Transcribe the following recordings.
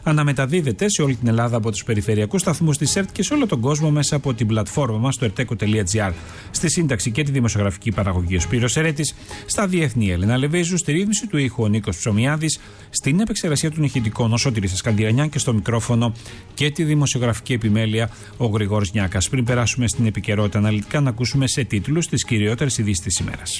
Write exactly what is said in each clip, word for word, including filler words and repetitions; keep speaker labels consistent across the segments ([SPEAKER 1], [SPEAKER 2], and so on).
[SPEAKER 1] αναμεταδίδεται σε όλη την Ελλάδα από τους περιφερειακούς σταθμούς της ΕΡΤ και σε όλο τον κόσμο μέσα από την πλατφόρμα μας στο ερτέκο τελεία τζι άρ. Στη σύνταξη και τη δημοσιογραφική παραγωγή ο Σπύρος Ερέτης, στα διεθνή Έλενα Λεβέζου, στη ρύθμιση του ήχου ο Νίκος Ψωμιάδης, στην επεξεργασία των ηχητικών ο Σωτήρης Ασκαντιανιάν και στο μικρόφωνο και τη δημοσιογραφική επιμέλεια ο Γρηγόρης Νιάκας. Πριν περάσουμε στην επικαιρότητα αναλυτικά, να ακούσουμε σε τίτλους τις κυριότερες ειδήσεις της ημέρας.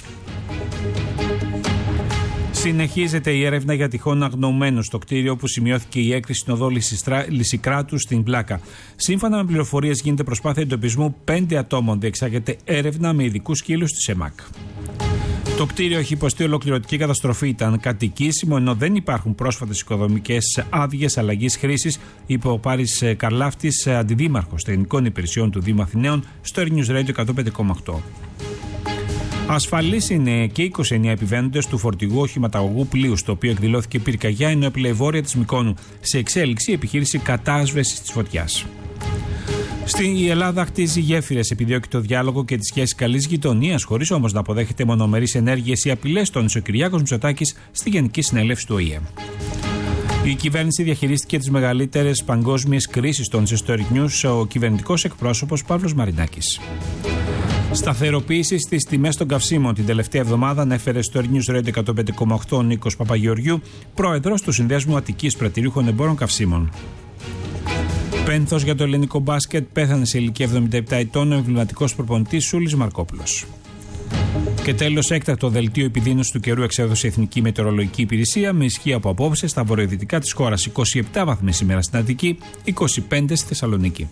[SPEAKER 1] Συνεχίζεται η έρευνα για τυχόν αγνοωμένους στο κτίριο όπου σημειώθηκε η έκρηξη στην οδό Λυσικράτου στην Πλάκα. Σύμφωνα με πληροφορίες, γίνεται προσπάθεια εντοπισμού πέντε ατόμων. Διεξάγεται έρευνα με ειδικούς σκύλους της ΕΜΑΚ. Το κτίριο έχει υποστεί ολοκληρωτική καταστροφή. Ήταν κατοικήσιμο, ενώ δεν υπάρχουν πρόσφατες οικοδομικές άδειες αλλαγής χρήσης, είπε ο Πάρης Καρλάφτης, αντιδήμαρχος τεχνικών υπηρεσιών του Δήμου Αθηναίων, στο News Radio εκατόν πέντε κόμμα οκτώ. Ασφαλείς είναι και είκοσι εννέα επιβαίνοντες του φορτηγού οχηματαγωγού πλοίου, στο οποίο εκδηλώθηκε πυρκαγιά, ενώ έπλεε βόρεια της Μυκόνου. Σε εξέλιξη η επιχείρηση κατάσβεσης της φωτιάς. Στην Ελλάδα χτίζει γέφυρες, επιδιώκει το διάλογο και τη σχέση καλής γειτονίας, χωρίς όμως να αποδέχεται μονομερείς ενέργειες ή απειλές, τόνισε ο Κυριάκος Μητσοτάκης στη Γενική Συνέλευση του Ο Η Ε. Η κυβέρνηση διαχειρίστηκε τις μεγαλύτερες παγκόσμιες κρίσεις, τόνισε στο Air News ο κυβερνητικός εκπρόσωπος Παύλος Μαρινάκης. Σταθεροποίηση στις τιμές των καυσίμων την τελευταία εβδομάδα, ανέφερε στο News Radio εκατόν πέντε κόμμα οκτώ ο Νίκος Παπαγεωργιού, πρόεδρος του Συνδέσμου Αττικής Πρατηρίχων Εμπόρων Καυσίμων. Πένθος για το ελληνικό μπάσκετ, πέθανε σε ηλικία εβδομήντα επτά ετών ο εμβληματικός προπονητής Σούλης Μαρκόπουλος. Και τέλος, έκτακτο δελτίο επιδείνωσης του καιρού εξέδωσε η Εθνική Μετεωρολογική Υπηρεσία, με ισχύ από απόψε στα βορειοδυτικά της χώρας. είκοσι επτά βαθμοί σήμερα στην Αττική, είκοσι πέντε στη Θεσσαλονίκη.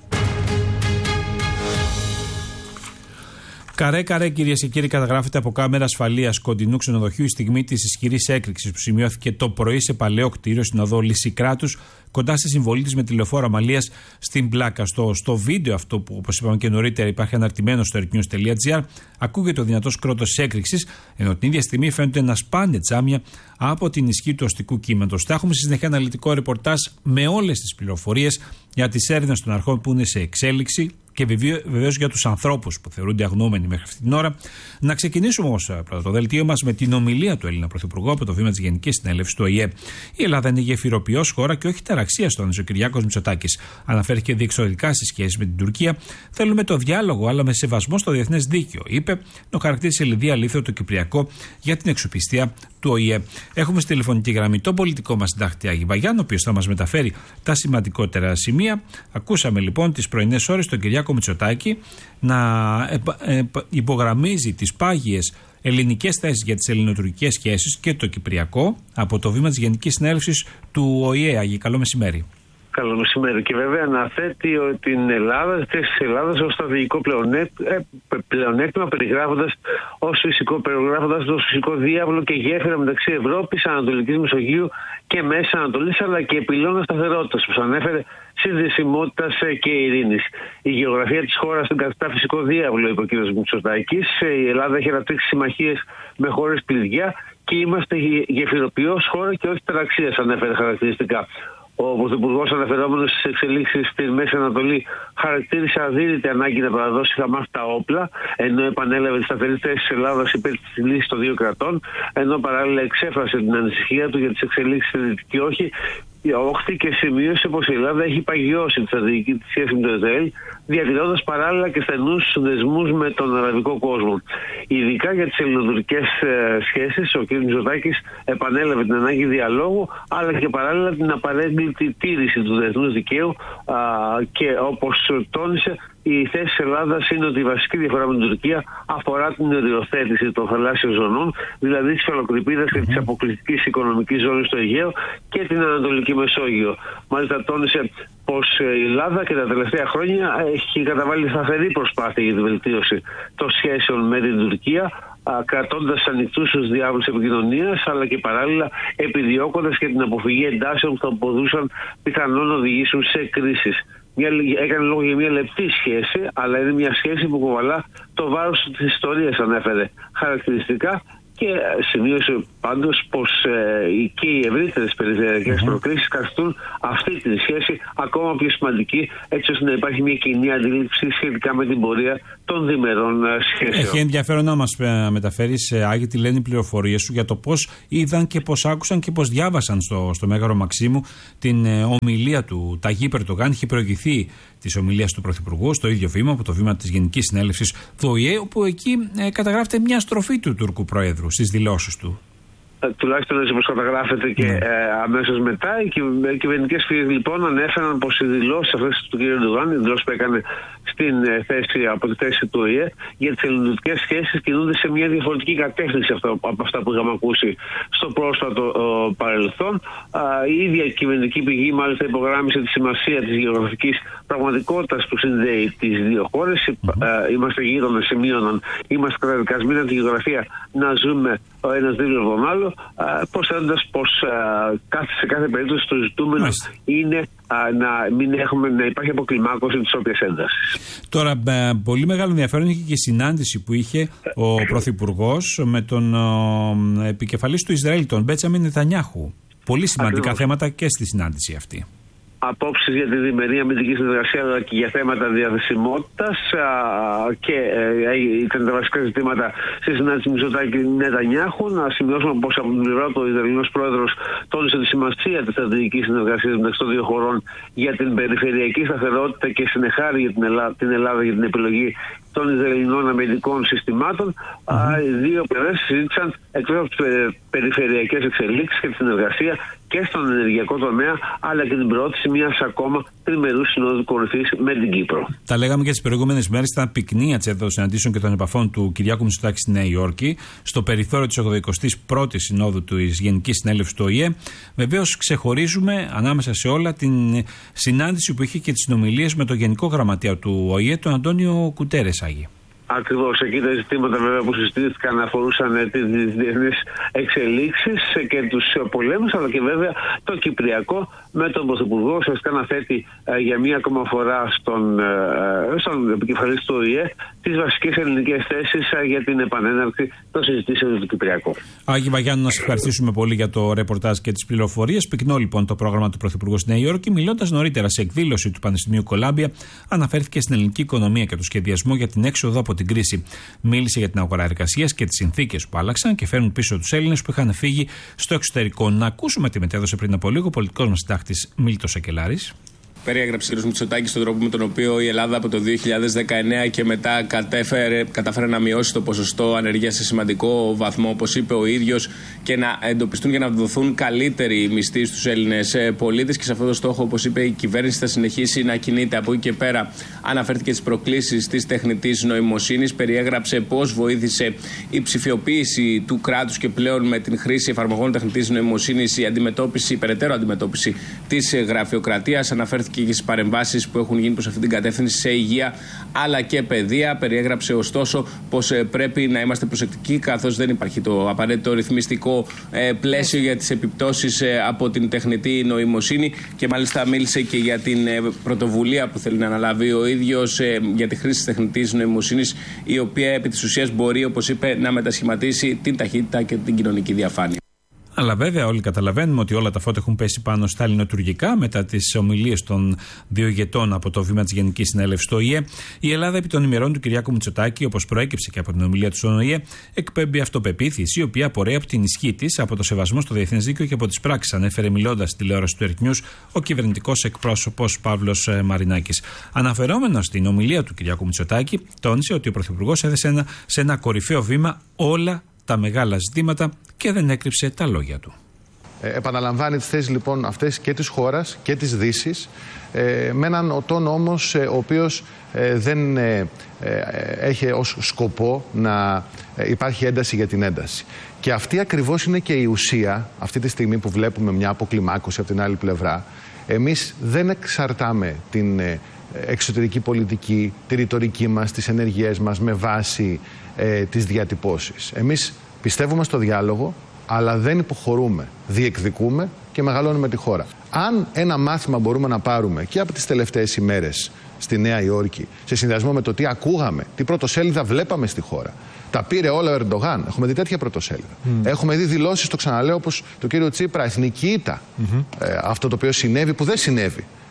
[SPEAKER 1] Καρέ, καρέ, κυρίες και κύριοι, καταγράφεται από κάμερα ασφαλείας κοντινού ξενοδοχείου η στιγμή της ισχυρής έκρηξης που σημειώθηκε το πρωί σε παλαιό κτίριο στην οδό Λυσικράτους, κοντά στη συμβολή της με τηλεφόρα Αμαλίας στην Πλάκα. Στο, στο βίντεο αυτό, που όπως είπαμε και νωρίτερα υπάρχει αναρτημένο στο ερτnews τελεία τζι άρ, ακούγεται ο δυνατός κρότος της έκρηξης, ενώ την ίδια στιγμή φαίνονται να σπάνε τζάμια από την ισχύ του ωστικού κύματος. Θα έχουμε στη συνέχεια αναλυτικό ρεπορτάζ με όλες τις πληροφορίες για τις έρευνες των αρχών που είναι σε εξέλιξη και βεβαίως για τους ανθρώπους που θεωρούνται αγνοούμενοι μέχρι αυτή την ώρα. Να ξεκινήσουμε όμως πρώτα το δελτίο μας με την ομιλία του Έλληνα Πρωθυπουργού από το βήμα της Γενικής Συνέλευσης του Ο Η Ε. Η Ελλάδα είναι γεφυροποιός χώρα και όχι ταραξία, τόνισε ο Κυριάκος Μητσοτάκης. Αναφέρθηκε διεξοδικά στις σχέσεις με την Τουρκία. Θέλουμε το διάλογο, αλλά με σεβασμό στο διεθνές δίκαιο, είπε, ενώ χαρακτήρισε λιδία αλήθεια το Κυπριακό για την εξοπιστία του Ο Η Ε. Έχουμε στη τηλεφωνική γραμμή τον πολιτικό μας συντάκτη Άγη Βαγιάν, ο οποίος θα μας μεταφέρει τα σημαντικότερα σημεία. Ακούσαμε λοιπόν τις πρωινές ώρες τον Κυριάκο Μητσοτάκη να υπογραμμίζει τις πάγιες ελληνικές θέσεις για τις ελληνοτουρκικές σχέσεις και το Κυπριακό από το βήμα της Γενικής Συνέλευσης του Ο Η Ε. Άγη, καλό μεσημέρι.
[SPEAKER 2] Καλό μεσημέρι. Και βέβαια αναθέτει την Ελλάδα, τη θέση της Ελλάδας ως στρατηγικό πλεονέκτημα, περιγράφοντας ως φυσικό, περιγράφοντας ως φυσικό διάβλο και γέφυρα μεταξύ Ευρώπης, Ανατολικής Μεσογείου και Μέσης Ανατολής, αλλά και πυλώνα σταθερότητας, που ανέφερε συνδεσιμότητας και ειρήνης. Η γεωγραφία της χώρας την καθιστά φυσικό διάβλο, είπε ο κ. Μητσοτάκης. Η Ελλάδα έχει αναπτύξει συμμαχίες με χώρες κλειδιά και είμαστε γεφυροποιός χώρα και όχι ταραξίας, ανέφερε χαρακτηριστικά. Ο Πρωθυπουργός, αναφερόμενος στις εξελίξεις στη Μέση Ανατολή, χαρακτήρισε αδύρυτη ανάγκη να παραδώσει η Χαμάς τα όπλα, ενώ επανέλαβε τη σταθερή θέση της Ελλάδας υπέρ της λύσης των δύο κρατών, ενώ παράλληλα εξέφρασε την ανησυχία του για τις εξελίξεις στη Δυτική Όχθη, όχθη και σημείωσε πως η Ελλάδα έχει παγιώσει τη στρατηγική της σχέση με το Ισραήλ, διατηρώντας παράλληλα και στενούς δεσμούς με τον αραβικό κόσμο. Ειδικά για τις ελληνοτουρκικές σχέσεις, ο κ. Μητσοτάκης επανέλαβε την ανάγκη διαλόγου, αλλά και παράλληλα την απαρέγκλητη τήρηση του διεθνούς δικαίου α, και όπως τόνισε, η θέση της Ελλάδας είναι ότι η βασική διαφορά με την Τουρκία αφορά την οριοθέτηση των θαλάσσιων ζωνών, δηλαδή της Φαλοκρηπίδας και της αποκλειστικής οικονομικής ζώνης στο Αιγαίο και την Ανατολική Μεσόγειο. Μάλιστα τόνισε πως η Ελλάδα και τα τελευταία χρόνια έχει καταβάλει σταθερή προσπάθεια για τη βελτίωση των σχέσεων με την Τουρκία, κρατώντας ανοιχτούς τους διάβλους επικοινωνίας, αλλά και παράλληλα επιδιώκοντας και την αποφυγή εντάσεων που θα μπορούσαν πιθανόν να οδηγήσουν σε κρίσεις. Μια, έκανε λόγο για μια λεπτή σχέση, αλλά είναι μια σχέση που κουβαλά το βάρος της ιστορίας, ανέφερε χαρακτηριστικά, και σημείωσε πάντως πως ε, και οι ευρύτερες περιφερειακές mm-hmm. προκλήσεις καθιστούν αυτή τη σχέση ακόμα ακόμα πιο σημαντική, έτσι ώστε να υπάρχει μια κοινή αντίληψη σχετικά με την πορεία των διμερών σχέσεων.
[SPEAKER 1] Έχει ενδιαφέρον να μας μεταφέρεις, Άγη, τι λένε οι πληροφορίες σου για το πώς είδαν και πώς άκουσαν και πώς διάβασαν στο, στο Μέγαρο Μαξίμου την ε, ομιλία του Ταγί Ερντογάν. Είχε προηγηθεί τη ομιλία του Πρωθυπουργού στο ίδιο βήμα, από το βήμα της Γενικής Συνέλευσης του Ο Η Ε, όπου εκεί ε, καταγράφεται μια στροφή του Τούρκου Προέδρου στις δηλώσεις του.
[SPEAKER 2] Τουλάχιστον έτσι όπως καταγράφεται και mm. ε, αμέσως μετά. Οι, κυβ, οι κυβερνητικές πηγές λοιπόν ανέφεραν πως οι δηλώσεις αυτές του κ. Ερντογάν, οι δηλώσεις που έκανε στην ε, θέση, από τη θέση του Ο Η Ε για τις ελληνικές σχέσεις, κινούνται σε μια διαφορετική κατεύθυνση αυτό, από αυτά που είχαμε ακούσει στο πρόσφατο ο, παρελθόν. Α, η ίδια κυβερνητική πηγή μάλιστα υπογράμμισε τη σημασία της γεωγραφικής πραγματικότητας που συνδέει τις δύο χώρες. Mm-hmm. Ε, είμαστε γείτονες, σημείωναν, είμαστε καταδικασμένοι από τη γεωγραφία να ζούμε ο ένας δίπλα από τον άλλο, προσθέτοντας πως σε κάθε περίπτωση το ζητούμενο Μάλιστα. είναι α, να μην έχουμε, να υπάρχει αποκλιμάκωση της όποιας έντασης. Τώρα,
[SPEAKER 1] πολύ μεγάλο ενδιαφέρον είχε και η συνάντηση που είχε ο Πρωθυπουργός με τον ο, επικεφαλής του Ισραήλ, τον Μπέντσαμιν Νετανιάχου. Πολύ σημαντικά Ακριβώς. θέματα και στη συνάντηση αυτή.
[SPEAKER 2] Απόψεις για τη διμερή αμυντική συνεργασία, αλλά και για θέματα διαθεσιμότητας, και ε, ήταν τα βασικά ζητήματα στη συνάντηση Μητσοτάκη Νετανιάχου. Να σημειώσουμε πως από την πλευρά του ο Ισραηλινός πρόεδρος τόνισε τη σημασία της στρατηγικής συνεργασίας μεταξύ των δύο χωρών για την περιφερειακή σταθερότητα και συνεχάρη για την Ελλάδα, την Ελλάδα για την επιλογή των Ισραηλινών αμυντικών συστημάτων. Mm-hmm. Οι δύο πλευρές συζήτησαν εκτός από τις περιφερειακές εξελίξεις και τη συνεργασία και στον ενεργειακό τομέα, αλλά και την προώθηση μιας ακόμα τριμερούς συνόδου κορυφής με την Κύπρο.
[SPEAKER 1] Τα λέγαμε και τις προηγούμενες μέρες, ήταν πυκνή έτσι εδώ συναντήσεων και των επαφών του Κυριάκου Μητσοτάκη στη Νέα Υόρκη, στο περιθώριο της ογδοηκοστής πρώτης Συνόδου της Γενικής Συνέλευσης του Ο Η Ε. Βεβαίως, ξεχωρίζουμε ανάμεσα σε όλα την συνάντηση που είχε και τις συνομιλίες με τον Γενικό Γραμματέα του Ο Η Ε, τον Αντώνιο Κουτέρες, Άγη.
[SPEAKER 2] Ακριβώς, εκεί τα ζητήματα βέβαια που συζητήθηκαν αφορούσαν τις διεθνείς εξελίξεις και τους πολέμους, αλλά και βέβαια το Κυπριακό, με τον Πρωθυπουργό ουσιαστικά να θέτει ε, για μία ακόμα φορά στον, ε, στον επικεφαλής του Ο Η Ε τις βασικές ελληνικές θέσεις ε, για την επανέναρξη των συζητήσεων του Κυπριακού.
[SPEAKER 1] Άγη Βαγιάννου, να σας ευχαριστήσουμε πολύ για το ρεπορτάζ και τις πληροφορίες. Πυκνό λοιπόν το πρόγραμμα του Πρωθυπουργού στη Νέα Υόρκη. Μιλώντας νωρίτερα σε εκδήλωση του Πανεπιστημίου Κολάμπια, αναφέρθηκε στην ελληνική οικονομία και το σχεδιασμό για την έξοδο από την κρίση. Μίλησε για την αγορά εργασίας και τις συνθήκες που άλλαξαν και φέρνουν πίσω τους Έλληνες που είχαν φύγει στο εξωτερικό. Να ακούσουμε τι μετέδωσε πριν από λίγο ο πολιτικός μας συντάκτης Μίλτος Σακελάρης.
[SPEAKER 3] Περιέγραψε ο κ. Μητσοτάκης τον τρόπο με τον οποίο η Ελλάδα από το δύο χιλιάδες δεκαεννέα και μετά κατέφερε, κατάφερε να μειώσει το ποσοστό ανεργίας σε σημαντικό βαθμό, όπως είπε ο ίδιος, και να εντοπιστούν και να δοθούν καλύτεροι μισθοί στους Έλληνες πολίτες. Και σε αυτό το στόχο, όπως είπε, η κυβέρνηση θα συνεχίσει να κινείται. Από εκεί και πέρα, αναφέρθηκε στις προκλήσεις της τεχνητής νοημοσύνης. Περιέγραψε πώς βοήθησε η ψηφιοποίηση του κράτους και πλέον με την χρήση εφαρμογών τεχνητής νοημοσύνης η αντιμετώπιση, η περαιτέρω αντιμετώπιση της γραφειοκρατίας. Αναφέρθηκε και στις παρεμβάσεις που έχουν γίνει προς αυτή την κατεύθυνση σε υγεία αλλά και παιδεία. Περιέγραψε ωστόσο πως πρέπει να είμαστε προσεκτικοί, καθώς δεν υπάρχει το απαραίτητο ρυθμιστικό πλαίσιο για τις επιπτώσεις από την τεχνητή νοημοσύνη, και μάλιστα μίλησε και για την πρωτοβουλία που θέλει να αναλάβει ο ίδιος για τη χρήση της τεχνητής νοημοσύνης, η οποία επί της ουσίας μπορεί, όπως είπε, να μετασχηματίσει την ταχύτητα και την κοινωνική διαφάνεια.
[SPEAKER 1] Αλλά βέβαια όλοι καταλαβαίνουμε ότι όλα τα φώτα έχουν πέσει πάνω στα ελληνοτουρκικά μετά τις ομιλίες των δύο ηγετών από το βήμα της Γενικής Συνέλευσης του Ο Η Ε. Η Ελλάδα, επί των ημερών του Κυριάκου Μητσοτάκη, όπως προέκυψε και από την ομιλία του στον Ο Η Ε, εκπέμπει αυτοπεποίθηση, η οποία απορρέει από την ισχύ της, από το σεβασμό στο διεθνές δίκαιο και από τις πράξεις, ανέφερε μιλώντας στη τηλεόραση του Earth News ο κυβερνητικός εκπρόσωπος Παύλος Μαρινάκης. Αναφερόμενος στην ομιλία του Κυριάκου Μητσοτάκη, τόνισε ότι ο Πρωθυπουργός έδεσε ένα, σε ένα κορυφαίο βήμα όλα τα μεγάλα ζητήματα και δεν έκρυψε τα λόγια του.
[SPEAKER 4] Ε, επαναλαμβάνει τις θέσεις λοιπόν αυτές και της χώρας και της Δύσης, ε, με έναν τόνο όμως ε, ο οποίος ε, δεν ε, ε, έχει ως σκοπό να ε, υπάρχει ένταση για την ένταση. Και αυτή ακριβώς είναι και η ουσία αυτή τη στιγμή που βλέπουμε μια αποκλιμάκωση από την άλλη πλευρά. Εμείς δεν εξαρτάμε την ε, εξωτερική πολιτική, τη ρητορική μας, τις ενεργειές μας με βάση ε, τις διατυπώσεις. Εμείς πιστεύουμε στο διάλογο, αλλά δεν υποχωρούμε. Διεκδικούμε και μεγαλώνουμε τη χώρα. Αν ένα μάθημα μπορούμε να πάρουμε και από τις τελευταίες ημέρες στη Νέα Υόρκη, σε συνδυασμό με το τι ακούγαμε, τι πρωτοσέλιδα βλέπαμε στη χώρα, τα πήρε όλα ο Ερντογάν. Έχουμε δει τέτοια πρωτοσέλιδα. Mm. Έχουμε δει δηλώσεις, το ξαναλέω, όπως του κύριου Τσίπρα, εθνική ήττα. Mm-hmm. Ε, αυτό το οποίο συνέβη, που δεν συνέβη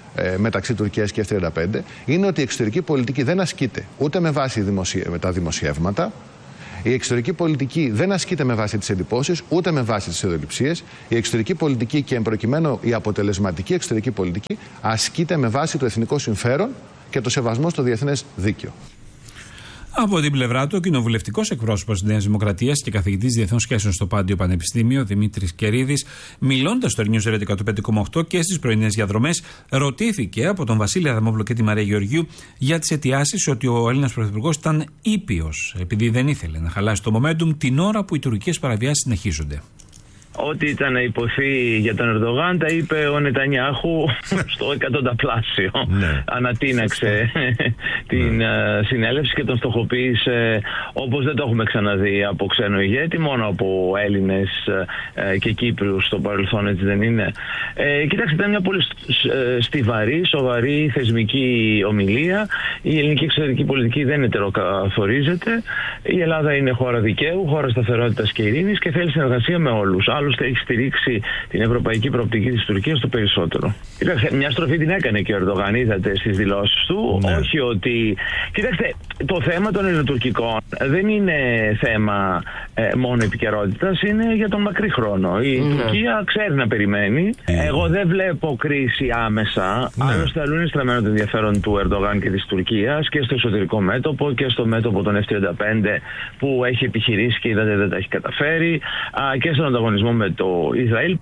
[SPEAKER 4] ε, μεταξύ Τουρκίας και εφ τριάντα πέντε είναι ότι η εξωτερική πολιτική δεν ασκείται ούτε με βάση δημοσιε... με τα δημοσιεύματα. Η εξωτερική πολιτική δεν ασκείται με βάση τις εντυπώσεις, ούτε με βάση τις ιδεολειψίες. Η εξωτερική πολιτική και εμπροκειμένου η αποτελεσματική εξωτερική πολιτική ασκείται με βάση το εθνικό συμφέρον και το σεβασμό στο διεθνές δίκαιο.
[SPEAKER 1] Από την πλευρά του, ο κοινοβουλευτικός εκπρόσωπος της Νέας Δημοκρατίας και καθηγητής διεθνών σχέσεων στο Πάντιο Πανεπιστήμιο, Δημήτρης Κερίδης, μιλώντας στο News Radio εκατόν πέντε κόμμα οκτώ και στις πρωινές διαδρομές, ρωτήθηκε από τον Βασίλη Αδαμόπουλο και τη Μαρία Γεωργίου για τις αιτιάσεις ότι ο Έλληνας Πρωθυπουργός ήταν ήπιος, επειδή δεν ήθελε να χαλάσει το momentum την ώρα που οι τουρκικές παραβιάσεις συνεχίζονται.
[SPEAKER 5] Ό,τι ήταν να υποθεί για τον Ερντογάν τα είπε ο Νετανιάχου στο εκατονταπλάσιο. Ναι. Ανατείναξε την ναι. συνέλευση και τον στοχοποίησε όπως δεν το έχουμε ξαναδεί από ξένο ηγέτη, μόνο από Έλληνες και Κύπριους στο παρελθόν, έτσι δεν είναι. Ε, κοιτάξτε, ήταν μια πολύ στιβαρή, σοβαρή θεσμική ομιλία. Η ελληνική εξωτερική πολιτική δεν ετεροκαθορίζεται. Η Ελλάδα είναι χώρα δικαίου, χώρα σταθερότητας και ειρήνης και θέλει συνεργασία με όλους. Άλλωστε έχει στηρίξει την ευρωπαϊκή προοπτική της Τουρκίας το περισσότερο. Κοιτάξτε, μια στροφή την έκανε και ο Ερντογάν, είδατε στις δηλώσεις του. Ναι. Όχι ότι... Κοιτάξτε, το θέμα των ελληνοτουρκικών δεν είναι θέμα ε, μόνο επικαιρότητας, είναι για τον μακρύ χρόνο. Η ναι. Τουρκία ξέρει να περιμένει. Ναι. Εγώ δεν βλέπω κρίση άμεσα. Ναι. Άλλωστε, αλλού είναι στραμμένο το ενδιαφέρον του Ερντογάν και της Τουρκίας και στο εσωτερικό μέτωπο και στο μέτωπο των εφ τριάντα πέντε που έχει επιχειρήσει και είδατε δεν τα έχει καταφέρει, α, και στον ανταγωνισμό με το Ισραήλ.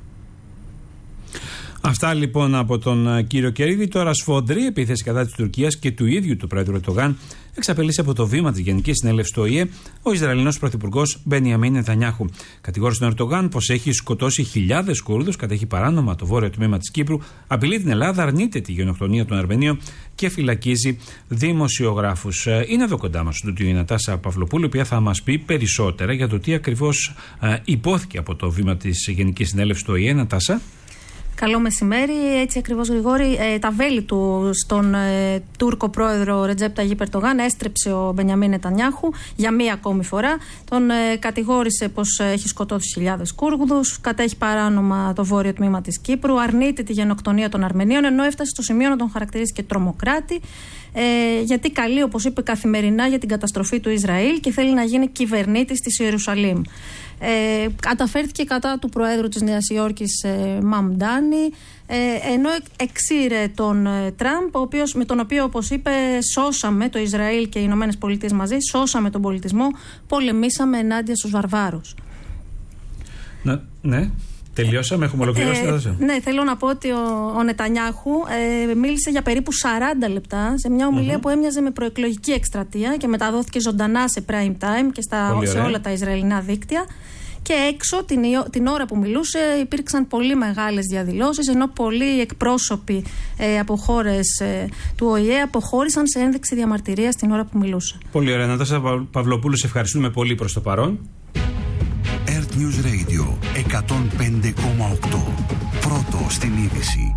[SPEAKER 1] Αυτά λοιπόν από τον κύριο Κερίδη. Τώρα, σφοδρή επίθεση κατά της Τουρκίας και του ίδιου του πρόεδρου Ερντογάν εξαπελύσει από το βήμα της Γενικής Συνέλευσης του Ο Η Ε ο Ισραηλινός πρωθυπουργός Μπενιαμίν Νετανιάχου. Κατηγόρησε τον Ερντογάν πως έχει σκοτώσει χιλιάδες Κούρδους, κατέχει παράνομα το βόρειο τμήμα της Κύπρου, απειλεί την Ελλάδα, αρνείται τη γενοκτονία των Αρμενίων και φυλακίζει δημοσιογράφους. Είναι εδώ κοντά μας του η Νατάσα Παυλοπούλου, η οποία θα μας πει περισσότερα για το τι ακριβώς ε, υπόθηκε από το βήμα της Γενικής Συνέλευσης του Ο Η Ε. Νατάσα.
[SPEAKER 6] Καλό μεσημέρι. Έτσι ακριβώς, Γρηγόρη, ε, τα βέλη του στον ε, Τούρκο πρόεδρο Ρετζέπ Ταγίπ Ερντογάν έστρεψε ο Μπενιαμίν Νετανιάχου για μία ακόμη φορά. Τον ε, κατηγόρησε πως ε, έχει σκοτώσει χιλιάδες Κούρδους, κατέχει παράνομα το βόρειο τμήμα της Κύπρου, αρνείται τη γενοκτονία των Αρμενίων, ενώ έφτασε στο σημείο να τον χαρακτηρίσει και τρομοκράτη. Ε, γιατί καλεί, όπως είπε, καθημερινά για την καταστροφή του Ισραήλ και θέλει να γίνει κυβερνήτης της Ιερουσαλήμ. Ε, καταφέρθηκε κατά του Προέδρου της Νέας Υόρκης ε, Μαμντάνη, ε, ενώ εξήρε τον ε, Τραμπ, ο οποίος, με τον οποίο, όπως είπε, σώσαμε το Ισραήλ και οι Ηνωμένες Πολιτείες μαζί, σώσαμε τον πολιτισμό, πολεμήσαμε ενάντια στους βαρβάρους.
[SPEAKER 1] Να, ναι. Τελειώσαμε, έχουμε ολοκληρώσει.
[SPEAKER 6] Ε, ναι, θέλω να πω ότι ο, ο Νετανιάχου ε, μίλησε για περίπου σαράντα λεπτά σε μια ομιλία mm-hmm. που έμοιαζε με προεκλογική εκστρατεία και μεταδόθηκε ζωντανά σε prime time και στα, σε όλα τα Ισραηλινά δίκτυα. Και έξω την, την ώρα που μιλούσε υπήρξαν πολύ μεγάλες διαδηλώσεις, ενώ πολλοί εκπρόσωποι ε, από χώρες ε, του Ο Η Ε αποχώρησαν σε ένδειξη διαμαρτυρίας την ώρα που μιλούσε.
[SPEAKER 1] Πολύ ωραία. Νατάσα Παυλοπούλου, σε ευχαριστούμε πολύ προς το παρόν.
[SPEAKER 7] Earth News Radio εκατόν πέντε κόμμα οκτώ. Πρώτο στην είδηση.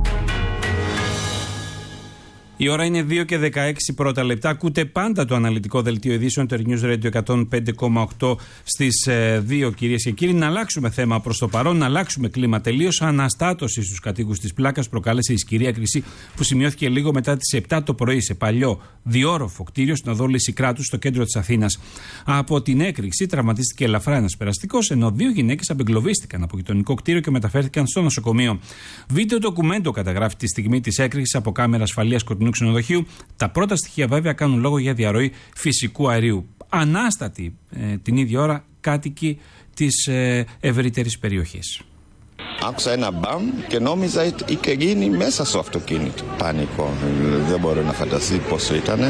[SPEAKER 1] Η ώρα είναι δύο και δεκαέξι πρώτα λεπτά. Ακούτε πάντα το αναλυτικό δελτίο ειδήσεων του News Radio εκατόν πέντε κόμμα οκτώ στις δύο, κυρίες και κύριοι. Να αλλάξουμε θέμα προς το παρόν, να αλλάξουμε κλίμα τελείως. Αναστάτωση στους κατοίκους της Πλάκας προκάλεσε ισχυρή έκρηξη που σημειώθηκε λίγο μετά τις επτά το πρωί σε παλιό διόροφο κτίριο στην οδό Λυσικράτου στο κέντρο της Αθήνας. Από την έκρηξη τραυματίστηκε ελαφρά ένας περαστικός, ενώ δύο γυναίκες απεγκλωβίστηκαν από γειτονικό κτίριο και μεταφέρθηκαν στο νοσοκομείο. Βίντεο ντοκουμέντο καταγράφει τη στιγμή της έκρηξης από κάμερα ασφαλείας κοντινού ξενοδοχείου. Τα πρώτα στοιχεία βέβαια κάνουν λόγο για διαρροή φυσικού αερίου. Ανάστατοι ε, την ίδια ώρα κάτοικοι της ε, ευρύτερης περιοχής.
[SPEAKER 8] Άκουσα ένα μπαμ και νόμιζα είχε γίνει μέσα στο αυτοκίνητο. Πανικό. Δεν μπορώ να φανταστεί πόσο ήτανε.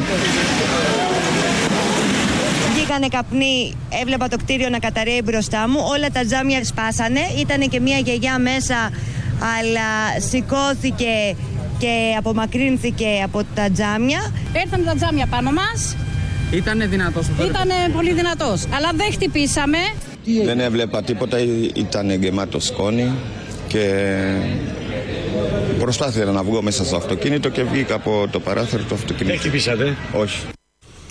[SPEAKER 9] Βγήκανε καπνοί, έβλεπα το κτίριο να καταρρέει μπροστά μου. Όλα τα τζάμια σπάσανε. Ήτανε και μια γιαγιά μέσα, αλλά σηκώθηκε και απομακρύνθηκε από τα τζάμια.
[SPEAKER 10] Έρθαν τα τζάμια πάνω μας.
[SPEAKER 11] Ήτανε δυνατός.
[SPEAKER 10] Ήτανε πολύ δυνατός, αλλά δεν χτυπήσαμε.
[SPEAKER 8] Δεν έβλεπα τίποτα, ήταν γεμάτο σκόνη και προσπάθησα να βγω μέσα στο αυτοκίνητο και βγήκα από το παράθυρο του αυτοκίνητου.
[SPEAKER 1] Δεν χτυπήσατε?
[SPEAKER 8] Όχι.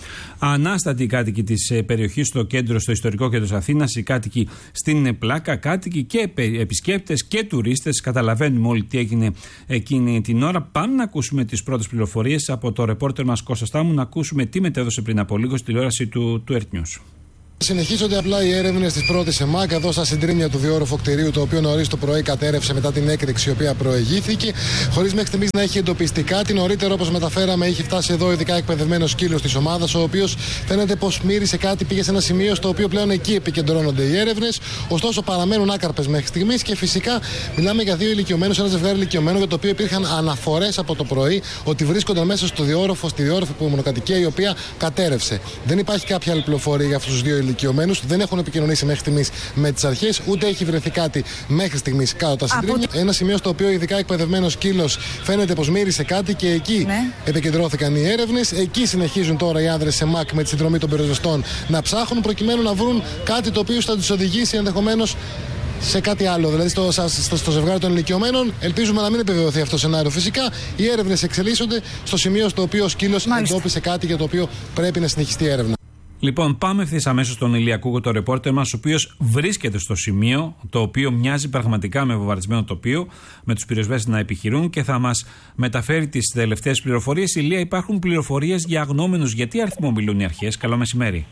[SPEAKER 1] ανάστατοι κάτοικοι της περιοχής, στο κέντρο, στο ιστορικό κέντρο της Αθήνας, οι κάτοικοι στην Πλάκα, κάτοικοι και επισκέπτες και τουρίστες. Καταλαβαίνουμε όλοι τι έγινε εκείνη την ώρα. Πάμε να ακούσουμε τις πρώτες πληροφορίες από το ρεπόρτερ μας Κώστα Στάμου, να ακούσουμε τι μετέδωσε πριν από λίγο στη τηλεόραση του, του Earth News.
[SPEAKER 11] Συνεχίζονται απλά οι έρευνες της πρώτης ΕΜΑΚ εδώ στα συντρίμμια του διόρροφου κτηρίου, το οποίο νωρίς το πρωί κατέρευσε μετά την έκρηξη η οποία προηγήθηκε, χωρίς μέχρι στιγμής να έχει εντοπιστεί κάτι. Νωρίτερα, όπως μεταφέραμε, είχε φτάσει εδώ ειδικά εκπαιδευμένος σκύλος της ομάδας, ο οποίος φαίνεται πως μύρισε κάτι, πήγε σε ένα σημείο στο οποίο πλέον εκεί επικεντρώνονται οι έρευνες. Ωστόσο, παραμένουν άκαρπες μέχρι στιγμής και φυσικά μιλάμε για δύο ηλικιωμένους, ένα ζευγάρι ηλικιωμένων, για το οποίο υπήρχαν αναφορές από το πρωί ότι βρίσκονταν μέσα στο διόρροφο, στη διόρροφη μονοκατοικία η οποία κατέρευσε. Δεν υπάρχει κάποια άλλη πληροφορία για αυτούς τους δύο ηλικιωμένους. Δεν έχουν επικοινωνήσει μέχρι στιγμής με τις αρχές, ούτε έχει βρεθεί κάτι μέχρι στιγμής κάτω τα συντρίμμια. Από... Ένα σημείο στο οποίο ειδικά εκπαιδευμένος σκύλος φαίνεται πως μύρισε κάτι και εκεί ναι. επικεντρώθηκαν οι έρευνες. Εκεί συνεχίζουν τώρα οι άνδρες ΕΜΑΚ με τη συνδρομή των πυροσβεστών να ψάχνουν προκειμένου να βρουν κάτι το οποίο θα τους οδηγήσει ενδεχομένως σε κάτι άλλο, δηλαδή στο, στο, στο ζευγάρι των ηλικιωμένων. Ελπίζουμε να μην επιβεβαιωθεί αυτό το σενάριο. Φυσικά, οι έρευνες εξελίσσονται στο σημείο στο οποίο ο σκύλος εντόπισε κάτι για το οποίο πρέπει να συνεχιστεί η έρευνα.
[SPEAKER 1] Λοιπόν, πάμε ευθύς αμέσως στον Ηλιακούγο, το ρεπόρτερ μας, ο οποίος βρίσκεται στο σημείο, το οποίο μοιάζει πραγματικά με βομβαρδισμένο τοπίο, με τους πυροσβέστες να επιχειρούν και θα μας μεταφέρει τις τελευταίες πληροφορίες. Ηλία, υπάρχουν πληροφορίες για αγνώμενους. Γιατί αριθμό μιλούν οι αρχές? Καλό μεσημέρι.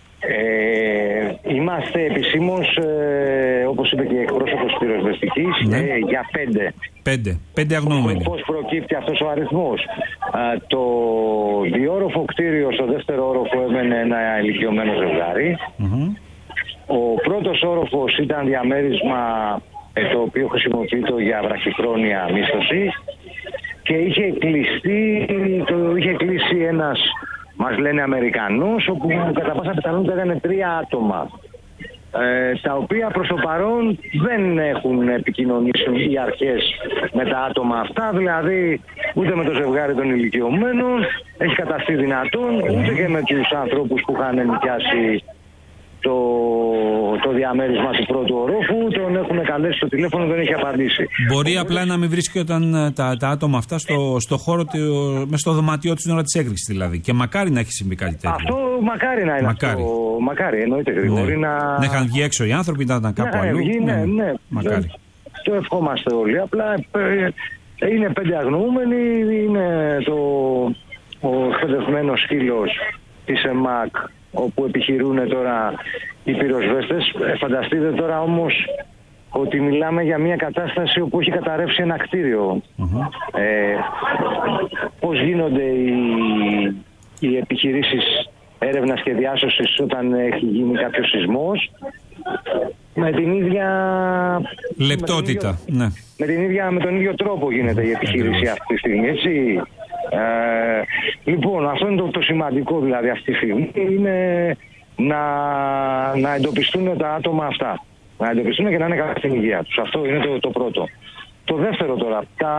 [SPEAKER 12] Ε, είμαστε επισήμως, ε, όπως είπε και η εκπρόσωπος της πυροσβεστικής, ναι. ε, για πέντε.
[SPEAKER 1] Πέντε. Πέντε αγνώμενοι.
[SPEAKER 12] Πώς προκύπτει αυτός ο αριθμός? Α, το διόροφο κτίριο στο δεύτερο όροφο έμενε ένα ηλικιωμένο ζευγάρι. Mm-hmm. Ο πρώτος όροφος ήταν διαμέρισμα ε, το οποίο χρησιμοποιείται για βραχυχρόνια μίσθωση και είχε κλειστεί, το είχε κλείσει ένας, μας λένε, Αμερικανός, όπου κατά πάσα πιθανότητα ήταν τρία άτομα. Ε, τα οποία προς το παρόν δεν έχουν επικοινωνήσει οι αρχές με τα άτομα αυτά, δηλαδή ούτε με το ζευγάρι των ηλικιωμένων έχει καταστεί δυνατόν, ούτε και με τους ανθρώπους που είχαν νοικιάσει το, το διαμέρισμα του πρώτου ορόφου, τον έχουν καλέσει στο τηλέφωνο, δεν έχει απαντήσει.
[SPEAKER 1] Μπορεί Οπότε... απλά να μην βρίσκονταν τα, τα άτομα αυτά στο, στο χώρο, μες στο δωμάτιό της την ώρα της έκρηξης δηλαδή. Και μακάρι να έχει συμβεί κάτι τέτοιο.
[SPEAKER 12] Αυτό μακάρι να είναι. Μακάρι, αυτό, μακάρι εννοείται Γρηγόρη.
[SPEAKER 1] Ναι.
[SPEAKER 12] Να...
[SPEAKER 1] να είχαν βγει έξω οι άνθρωποι, να ήταν κάπου
[SPEAKER 12] ναι,
[SPEAKER 1] αλλού.
[SPEAKER 12] Βγει, ναι, ναι, ναι.
[SPEAKER 1] Μακάρι.
[SPEAKER 12] Το ευχόμαστε όλοι. Απλά είναι πέντε αγνοούμενοι, είναι το, ο εκπαιδευμένος σκύλος της ΕΜΑΚ, όπου επιχειρούν τώρα οι πυροσβέστες. Φανταστείτε τώρα όμως ότι μιλάμε για μια κατάσταση όπου έχει καταρρεύσει ένα κτίριο. Mm-hmm. Ε, πώς γίνονται οι, οι επιχειρήσεις έρευνας και διάσωσης όταν έχει γίνει κάποιος σεισμός? Με την ίδια
[SPEAKER 1] λεπτότητα,
[SPEAKER 12] με τον ίδιο,
[SPEAKER 1] ναι.
[SPEAKER 12] με, την ίδια, με τον ίδιο τρόπο γίνεται η επιχείρηση αυτή τη στιγμή, έτσι. Ε, λοιπόν, αυτό είναι το, το σημαντικό δηλαδή αυτή τη στιγμή, είναι να, να εντοπιστούν τα άτομα αυτά. Να εντοπιστούν και να είναι καλά στην υγεία τους. Αυτό είναι το, το πρώτο. Το δεύτερο τώρα, τα,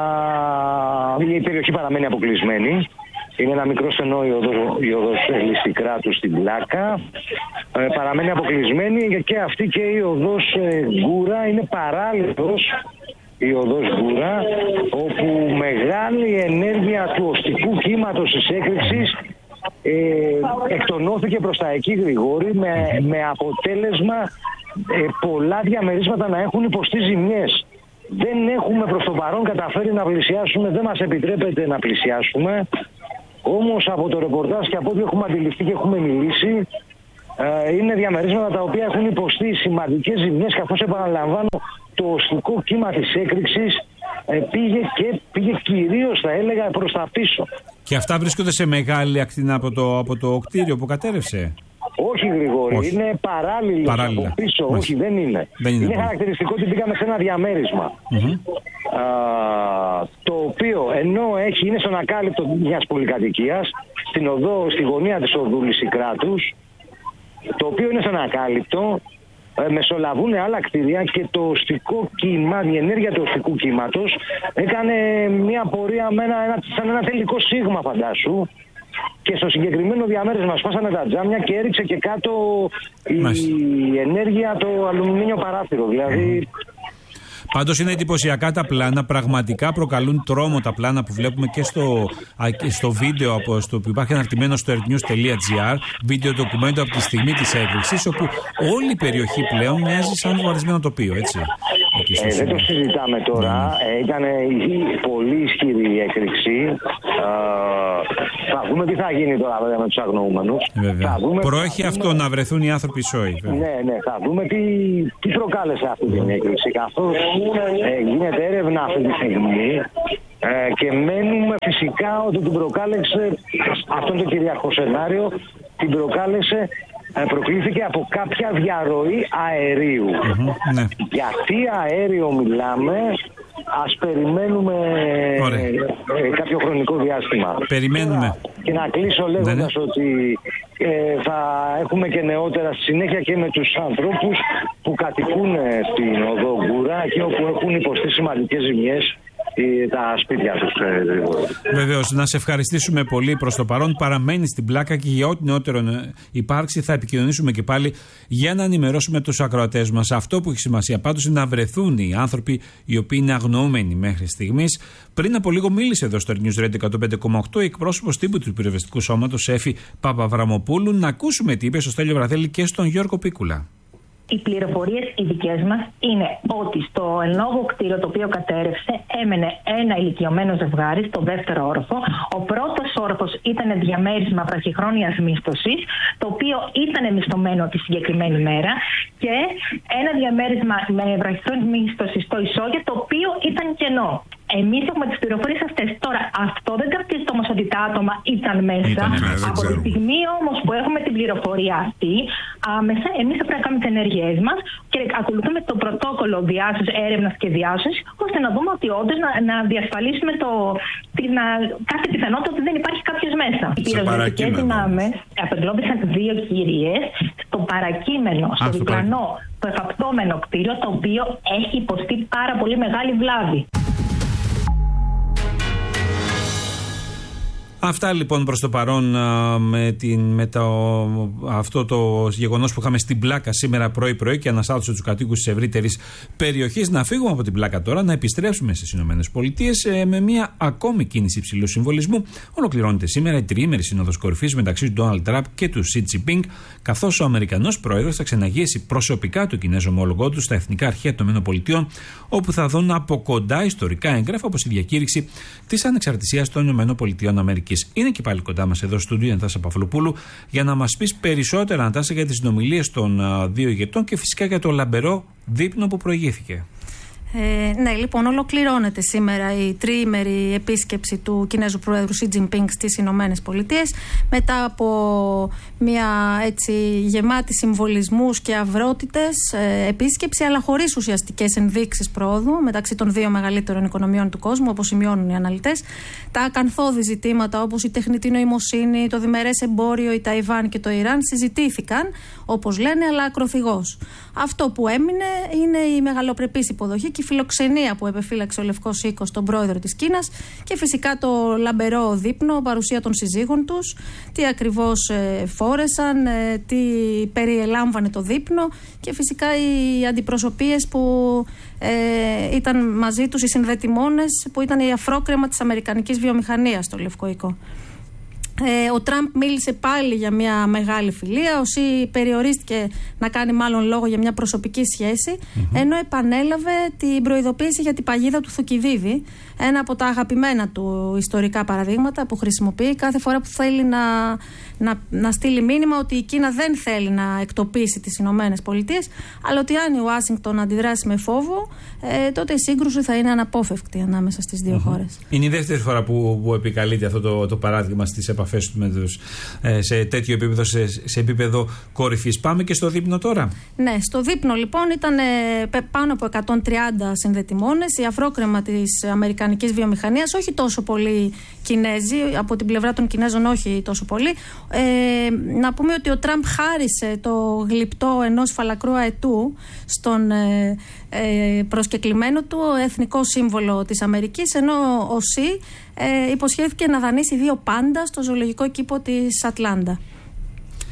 [SPEAKER 12] η περιοχή παραμένει αποκλεισμένη. Είναι ένα μικρό στενό η οδός, η οδός Λυσικράτου στην Πλάκα. Ε, παραμένει αποκλεισμένη και αυτή και η οδός ε, Γκούρα είναι παράλληλος. Η οδός Γκούρα, όπου μεγάλη ενέργεια του οστικού κύματος της έκρηξης ε, εκτονώθηκε προς τα εκεί, Γρηγόρη, με, με αποτέλεσμα ε, πολλά διαμερίσματα να έχουν υποστεί ζημιές. Δεν έχουμε προς το παρόν καταφέρει να πλησιάσουμε, δεν μας επιτρέπεται να πλησιάσουμε. Όμως από το ρεπορτάζ και από ό,τι έχουμε αντιληφθεί και έχουμε μιλήσει, ε, είναι διαμερίσματα τα οποία έχουν υποστεί σημαντικές ζημιές, καθώς επαναλαμβάνω το οστικό κύμα της έκρηξης ε, πήγε και πήγε κυρίως, θα έλεγα, προς τα πίσω.
[SPEAKER 1] Και αυτά βρίσκονται σε μεγάλη ακτίνα από το, από το κτίριο που κατέρευσε?
[SPEAKER 12] Όχι, Γρηγόρη, όχι. Είναι παράλληλο από πίσω. Μάλιστα. Όχι, δεν είναι. Δεν είναι, είναι χαρακτηριστικό ότι πήγαμε σε ένα διαμέρισμα. Mm-hmm. Α, το οποίο ενώ έχει, είναι στον ακάλυπτο μιας πολυκατοικίας, στην οδό, στη γωνία της οδού Λυσικράτους, το οποίο είναι στον ακάλυπτο, ε, μεσολαβούν άλλα κτίρια και το οστικό κύμα, η ενέργεια του οστικού κύματος έκανε μια πορεία με ένα, ένα, σαν ένα τελικό σίγμα, φαντάσου. Και στο συγκεκριμένο διαμέρισμα σπάσανε τα τζάμια και έριξε και κάτω η, η ενέργεια το αλουμινίο παράθυρο. Δηλαδή
[SPEAKER 1] Πάντως είναι εντυπωσιακά τα πλάνα, πραγματικά προκαλούν τρόμο τα πλάνα που βλέπουμε και στο, στο βίντεο από, στο, που υπάρχει αναρτημένο στο earthnews.gr, βίντεο ντοκουμέντο από τη στιγμή της έκρηξης, όπου όλη η περιοχή πλέον μοιάζει σαν βομβαρδισμένο τοπίο, έτσι.
[SPEAKER 12] Ε, δεν το συζητάμε τώρα. Mm. Ε, ήταν πολύ ισχυρή η έκρηξη. Ε, θα δούμε τι θα γίνει τώρα βέβαια με τους αγνοούμενους. Θα δούμε,
[SPEAKER 1] Προέχει θα αυτό δούμε... να βρεθούν οι άνθρωποι σόοι.
[SPEAKER 12] Ναι, ναι, θα δούμε τι, τι προκάλεσε αυτή την έκρηξη. Καθώς ε, γίνεται έρευνα αυτή τη στιγμή ε, και μένουμε φυσικά ότι την προκάλεσε, αυτό το κυριακό σενάριο, την προκάλεσε προκλήθηκε από κάποια διαρροή αερίου. Mm-hmm, ναι. Γιατί αέριο μιλάμε, ας περιμένουμε ε, κάποιο χρονικό διάστημα.
[SPEAKER 1] Περιμένουμε.
[SPEAKER 12] Και να κλείσω λέγοντας ναι, ναι. ότι ε, θα έχουμε και νεότερα στη συνέχεια και με τους ανθρώπους που κατοικούν στην οδό Γκούρα και όπου έχουν υποστεί σημαντικές ζημιές τα σπίτια τους.
[SPEAKER 1] Βεβαίως, να σε ευχαριστήσουμε πολύ προς το παρόν. Παραμένει στην πλάκα και για ό,τι νεότερο υπάρξει θα επικοινωνήσουμε και πάλι για να ενημερώσουμε τους ακροατές μας. Αυτό που έχει σημασία πάντως είναι να βρεθούν οι άνθρωποι οι οποίοι είναι αγνοούμενοι μέχρι στιγμής. Πριν από λίγο μίλησε εδώ στο News Radio εκατόν πέντε κόμμα οκτώ η εκπρόσωπος τύπου του Πυροσβεστικού Σώματος, Εφη Παπαβραμοπούλου. Να ακούσουμε τι είπε στο Στέλιο Βραθέλη και στον Γιώργο Πίκουλα.
[SPEAKER 13] Οι πληροφορίες οι δικές μας είναι ότι στο εν λόγω κτίριο το οποίο κατέρευσε έμενε ένα ηλικιωμένο ζευγάρι στο δεύτερο όροφο. Ο πρώτος όροφος ήταν διαμέρισμα βραχυχρόνιας μίσθωσης, το οποίο ήταν μισθωμένο τη συγκεκριμένη μέρα, και ένα διαμέρισμα με βραχυχρόνιας μίσθωσης στο ισόγειο, το οποίο ήταν κενό. Εμείς έχουμε τις πληροφορίες αυτές. Τώρα, αυτό δεν κρατήσει όμως ότι τα άτομα ήταν μέσα. Ήτανε, από τη στιγμή όμως που έχουμε την πληροφορία αυτή, άμεσα εμείς θα πρέπει να κάνουμε τις ενέργειές μας και ακολουθούμε το πρωτόκολλο διάσωσης, έρευνας και διάσωσης, ώστε να δούμε ότι όντως να, να διασφαλίσουμε το, την, να, κάθε πιθανότητα ότι δεν υπάρχει κάποιος μέσα. Οι πυροσβεστικές δυνάμεις απεγκλώβησαν δύο κυρίες στο παρακείμενο, στο διπλανό, το εφαπτώμενο κτίριο, το οποίο έχει υποστεί πάρα πολύ μεγάλη βλάβη.
[SPEAKER 1] Αυτά λοιπόν προς το παρόν με, την, με το, αυτό το γεγονός που είχαμε στην πλάκα σήμερα πρωί-πρωί και αναστάτωσε τους κατοίκους της ευρύτερης περιοχής. Να φύγουμε από την πλάκα τώρα, να επιστρέψουμε στις Ηνωμένες Πολιτείες με μια ακόμη κίνηση υψηλού συμβολισμού. Ολοκληρώνεται σήμερα η τριήμερη σύνοδος κορυφής μεταξύ του Ντόναλντ Τραμπ και του Σι Τζινπίνγκ, καθώς ο Αμερικανός πρόεδρος θα ξεναγήσει προσωπικά του Κινέζο ομόλογό του στα Εθνικά Αρχεία των ΗΠΑ, όπου θα δουν από κοντά ιστορικά έγγραφα όπως η διακήρυξη της ανεξαρτησίας των ΗΠΑ. Είναι και πάλι κοντά μας εδώ στο στούντιο η Νατάσα Παυλοπούλου για να μας πεις περισσότερα, Νατάσα, για τις συνομιλίες των uh, δύο ηγετών και φυσικά για το λαμπερό δείπνο που προηγήθηκε.
[SPEAKER 6] Ε, ναι, λοιπόν, ολοκληρώνεται σήμερα η τριήμερη επίσκεψη του Κινέζου Πρόεδρου Σι Τζινπίνγκ στις Ηνωμένες Πολιτείες, μετά από μια έτσι γεμάτη συμβολισμούς και αυρότητες ε, επίσκεψη, αλλά χωρίς ουσιαστικές ενδείξεις πρόοδου μεταξύ των δύο μεγαλύτερων οικονομιών του κόσμου, όπως σημειώνουν οι αναλυτές. Τα ακανθώδη ζητήματα όπως η τεχνητή νοημοσύνη, το διμερές εμπόριο, η Ταϊβάν και το Ιράν συζητήθηκαν, όπως λένε, αλλά ακροθυγώς. Αυτό που έμεινε είναι η μεγαλοπρεπής υποδοχή και η φιλοξενία που επεφύλαξε ο Λευκός Οίκος τον πρόεδρο της Κίνας και φυσικά το λαμπερό δείπνο, παρουσία των συζύγων τους, τι ακριβώς ε, φόρεσαν, ε, τι περιελάμβανε το δείπνο και φυσικά οι αντιπροσωπείες που ε, ήταν μαζί τους, οι συνδετημόνες που ήταν η αφρόκρεμα της αμερικανικής βιομηχανίας στο Λευκό Οίκο. Ε, ο Τραμπ μίλησε πάλι για μια μεγάλη φιλία, ο Σι περιορίστηκε να κάνει μάλλον λόγο για μια προσωπική σχέση, mm-hmm. ενώ επανέλαβε την προειδοποίηση για την παγίδα του Θουκυδίδη, ένα από τα αγαπημένα του ιστορικά παραδείγματα που χρησιμοποιεί κάθε φορά που θέλει να, να, να στείλει μήνυμα ότι η Κίνα δεν θέλει να εκτοπίσει τις Ηνωμένες Πολιτείες, αλλά ότι αν η Ουάσιγκτον αντιδράσει με φόβο, ε, τότε η σύγκρουση θα είναι αναπόφευκτη ανάμεσα στις δύο mm-hmm. χώρες. Είναι η δεύτερη φορά που, που επικαλείται αυτό το, το παράδειγμα στις επαφές του με τους, ε, σε τέτοιο επίπεδο, σε, σε επίπεδο κορυφής. Πάμε και στο δείπνο τώρα. Ναι, στο δείπνο λοιπόν ήταν ε, πάνω από εκατόν τριάντα συνδετημόνες, η αφρόκρεμα της αμερικανικής βιομηχανίας, όχι τόσο πολύ Κινέζοι, από την πλευρά των Κινέζων όχι τόσο πολύ. Ε, να πούμε ότι ο Τραμπ χάρισε το γλυπτό ενός φαλακρού αετού στον ε, ε, προσκεκλημένο του, εθνικό σύμβολο της Αμερικής, ενώ ο Σι ε, υποσχέθηκε να δανείσει δύο πάντα στο ζωολογικό κήπο της Ατλάντα.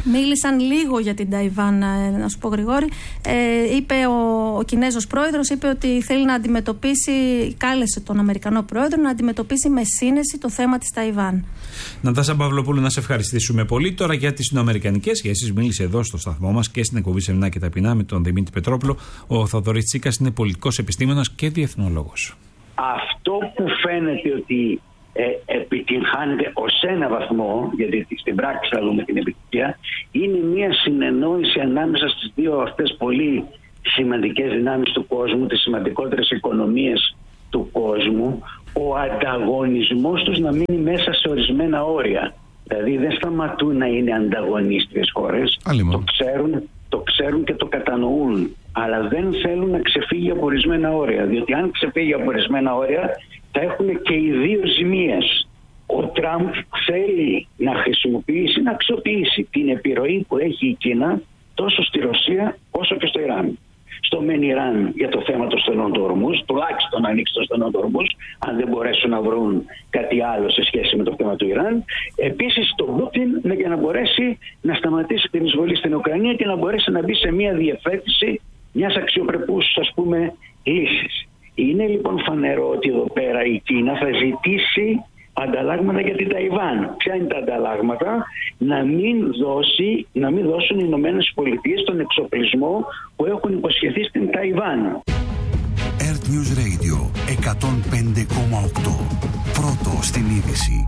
[SPEAKER 6] Μίλησαν λίγο για την Ταϊβάν, να σου πω Γρηγόρη. Ε, είπε ο, ο Κινέζος πρόεδρος, είπε ότι θέλει να αντιμετωπίσει, κάλεσε τον Αμερικανό πρόεδρο να αντιμετωπίσει με σύνεση το θέμα της Ταϊβάν.
[SPEAKER 1] Νατάσα Παυλοπούλου, να σε ευχαριστήσουμε πολύ. Τώρα για τις ινοαμερικανικές σχέσεις, μίλησε εδώ στο σταθμό μας και στην εκπομπή Σεμινά και Ταπεινά με τον Δημήτρη Πετρόπουλο. Ο Θοδωρής Τσίκας είναι πολιτικός επιστήμονας και διεθνολόγος.
[SPEAKER 14] Αυτό που φαίνεται ότι ε, επιτυγχάνεται ως ένα βαθμό, γιατί στην πράξη θα δούμε την επιτυχία, είναι μια συνεννόηση ανάμεσα στις δύο αυτές πολύ σημαντικές δυνάμεις του κόσμου, τις σημαντικότερες οικονομίες του κόσμου, ο ανταγωνισμός τους να μείνει μέσα σε ορισμένα όρια. Δηλαδή δεν σταματούν να είναι ανταγωνίστριες χώρες, το ξέρουν, το ξέρουν και το κατανοούν, αλλά δεν θέλουν να ξεφύγει από ορισμένα όρια, διότι αν ξεφύγει από ορισμένα όρια θα έχουν και οι δύο ζημίες. Ο Τραμπ θέλει να χρησιμοποιήσει, να αξιοποιήσει την επιρροή που έχει η Κίνα τόσο στη Ρωσία όσο και στο Ιράν. Στο μεν Ιράν για το θέμα των στενών του Ορμούζ, τουλάχιστον να ανοίξει το στενό του Ορμούζ, αν δεν μπορέσουν να βρουν κάτι άλλο σε σχέση με το θέμα του Ιράν. Επίσης τον Πούτιν για να μπορέσει να σταματήσει την εισβολή στην Ουκρανία και να μπορέσει να μπει σε μια διευθέτηση μιας αξιοπρεπούς, ας πούμε, λύσης. Είναι λοιπόν φανερό ότι εδώ πέρα η Κίνα θα ζητήσει ανταλλάγματα για την Ταϊβάν. Ποια είναι τα ανταλλάγματα? Να μην, δώσει, να μην δώσουν οι Ηνωμένες Πολιτείες τον εξοπλισμό που έχουν υποσχεθεί στην Ταϊβάν.
[SPEAKER 7] Earth News Radio εκατόν πέντε κόμμα οκτώ. Πρώτο στην είδηση.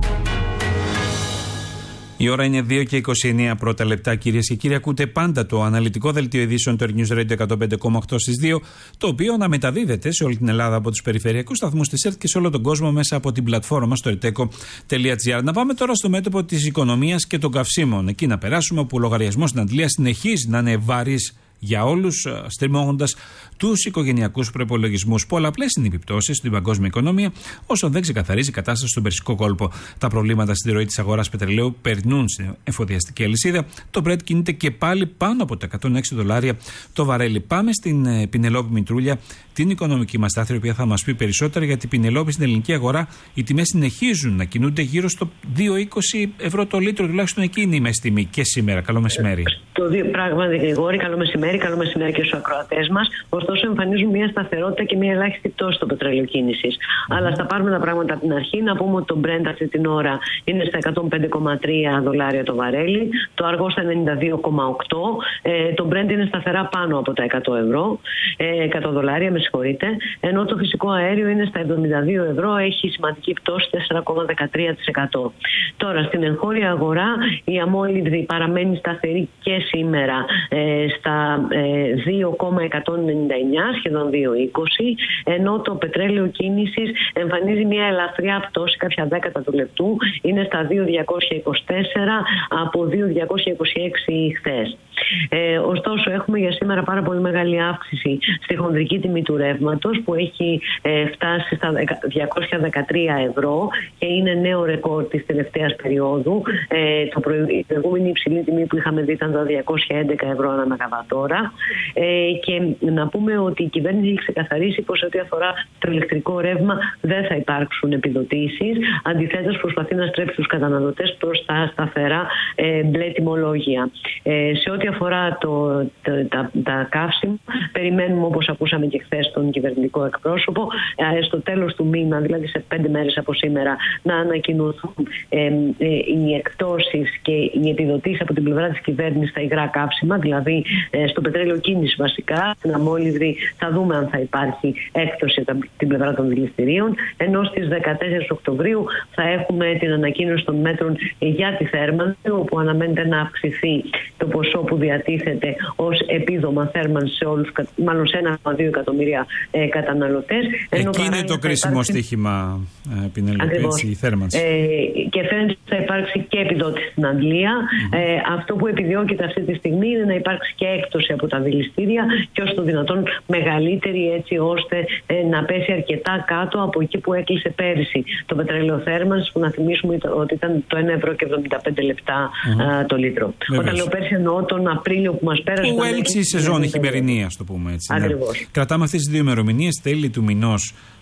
[SPEAKER 1] Η ώρα είναι δύο και είκοσι εννέα πρώτα λεπτά, κυρίες και κύριοι. Ακούτε πάντα το αναλυτικό δελτίο ειδήσεων του Earth News Radio εκατόν πέντε κόμμα οκτώ στις δύο, το οποίο αναμεταδίδεται σε όλη την Ελλάδα από τους περιφερειακούς σταθμούς της ΕΡΤ και σε όλο τον κόσμο μέσα από την πλατφόρμα μας στο ερτέκο τελεία τζι άρ. Να πάμε τώρα στο μέτωπο της οικονομίας και των καυσίμων. Εκεί να περάσουμε, όπου ο λογαριασμός στην Αντλία συνεχίζει να είναι βαρύς για όλους, στριμώγοντας τους οικογενειακούς προϋπολογισμούς. Πολλαπλές είναι οι επιπτώσεις στην παγκόσμια οικονομία, όσο δεν ξεκαθαρίζει η κατάσταση στον Περσικό κόλπο. Τα προβλήματα στη ροή της αγοράς πετρελαίου περνούν στην εφοδιαστική αλυσίδα. Το Brent κινείται και πάλι πάνω από τα εκατόν έξι δολάρια το βαρέλι. Πάμε στην Πινελόπη Μητρούλια, την οικονομική μας στάθρη, η οποία θα μας πει περισσότερα, γιατί η Πινελόπη στην ελληνική αγορά οι τιμές συνεχίζουν να κινούνται γύρω στο δύο είκοσι ευρώ το λίτρο, τουλάχιστον εκεί είναι η μέση τιμή και σήμερα. Καλό μεσημέρι.
[SPEAKER 15] Το δύο πράγματι, Γρηγόρη, καλό μεσημέρι, καλό μεσημέρι και στους ακροατές μας. Ωστόσο, εμφανίζουν μια σταθερότητα και μια ελάχιστη πτώση στο πετρέλαιο κίνησης. Mm-hmm. Αλλά θα πάρουμε τα πράγματα από την αρχή. Να πούμε ότι το Brent αυτή την ώρα είναι στα εκατόν πέντε κόμμα τρία δολάρια το βαρέλι, το αργό στα ενενήντα δύο κόμμα οκτώ. Ε, το Brent είναι σταθερά πάνω από τα εκατό ευρώ, ε, εκατό δολάρια, με συγχωρείτε. Ενώ το φυσικό αέριο είναι στα εβδομήντα δύο ευρώ, έχει σημαντική πτώση τέσσερα κόμμα δεκατρία τοις εκατό. Τώρα, στην εγχώρια αγορά, η αμόλυβδη παραμένει σταθερή και σήμερα ε, στα ε, δύο κόμμα εκατόν ενενήντα εννιά, σχεδόν δύο είκοσι, ενώ το πετρέλαιο κίνησης εμφανίζει μια ελαφριά πτώση, κάποια δέκατα του λεπτού, είναι στα δύο χιλιάδες διακόσια είκοσι τέσσερα από δύο χιλιάδες διακόσια είκοσι έξι χθες. Ε, ωστόσο, έχουμε για σήμερα πάρα πολύ μεγάλη αύξηση στη χονδρική τιμή του ρεύματος, που έχει ε, φτάσει στα διακόσια δεκατρία ευρώ και είναι νέο ρεκόρ της τελευταίας περίοδου. Ε, το προ... Η προηγούμενη υψηλή τιμή που είχαμε δει ήταν τα διακόσια έντεκα ευρώ ανά μεγαβατόρα. Ε, και να πούμε ότι η κυβέρνηση έχει ξεκαθαρίσει πως ό,τι αφορά το ηλεκτρικό ρεύμα δεν θα υπάρξουν επιδοτήσεις. Αντιθέτως, προσπαθεί να στρέψει τους καταναλωτές προς τα σταθερά ε, μπλε τιμολόγια. Ε, σε ό,τι αφορά το, το, τα, τα καύσιμα, περιμένουμε, όπως ακούσαμε και χθες τον κυβερνητικό εκπρόσωπο, ε, στο τέλος του μήνα, δηλαδή σε πέντε μέρες από σήμερα, να ανακοινωθούν ε, ε, οι εκπτώσεις και οι επιδοτήσεις από την πλευρά της κυβέρνησης στα υγρά καύσιμα, δηλαδή ε, στο πετρέλαιο κίνηση βασικά, στην αμόλυβδη θα δούμε αν θα υπάρχει έκπτωση από την πλευρά των δηληστηρίων, ενώ στις δεκατέσσερις Οκτωβρίου θα έχουμε την ανακοίνωση των μέτρων για τη θέρμανση, όπου αναμένεται να αυξηθεί το ποσό που διατίθεται ως επίδομα θέρμανση σε όλους, μάλλον σε ένα κόμμα δύο εκατομμύρια ε, καταναλωτές.
[SPEAKER 1] Εκεί είναι το κρίσιμο υπάρξει... στοίχημα, ε, Πινελόπη, η θέρμανση.
[SPEAKER 15] Ε, και φαίνεται ότι θα υπάρξει και επιδότηση στην Αγγλία. Mm-hmm. Ε, αυτό που επιδιώκεται αυτή τη στιγμή είναι να υπάρξει και έκπτωση από τα δηληστήρια και όσο το δυνατόν μεγαλύτερη, έτσι ώστε ε, να πέσει αρκετά κάτω από εκεί που έκλεισε πέρυσι το πετρέλαιο θέρμανσης, που να θυμίσουμε ότι ήταν το ένα ευρώ και εβδομήντα πέντε λεπτά mm-hmm. α, το λίτρο. Βεβαίως. Όταν λέω πέρυσι εννοώ τον Απρίλιο που μας πέρασε.
[SPEAKER 1] Που έληξε η σεζόν η χειμερινή, ας το πούμε έτσι.
[SPEAKER 15] Ακριβώς.
[SPEAKER 1] Ναι. Κρατάμε αυτές τις δύο ημερομηνίες, τέλη του μηνός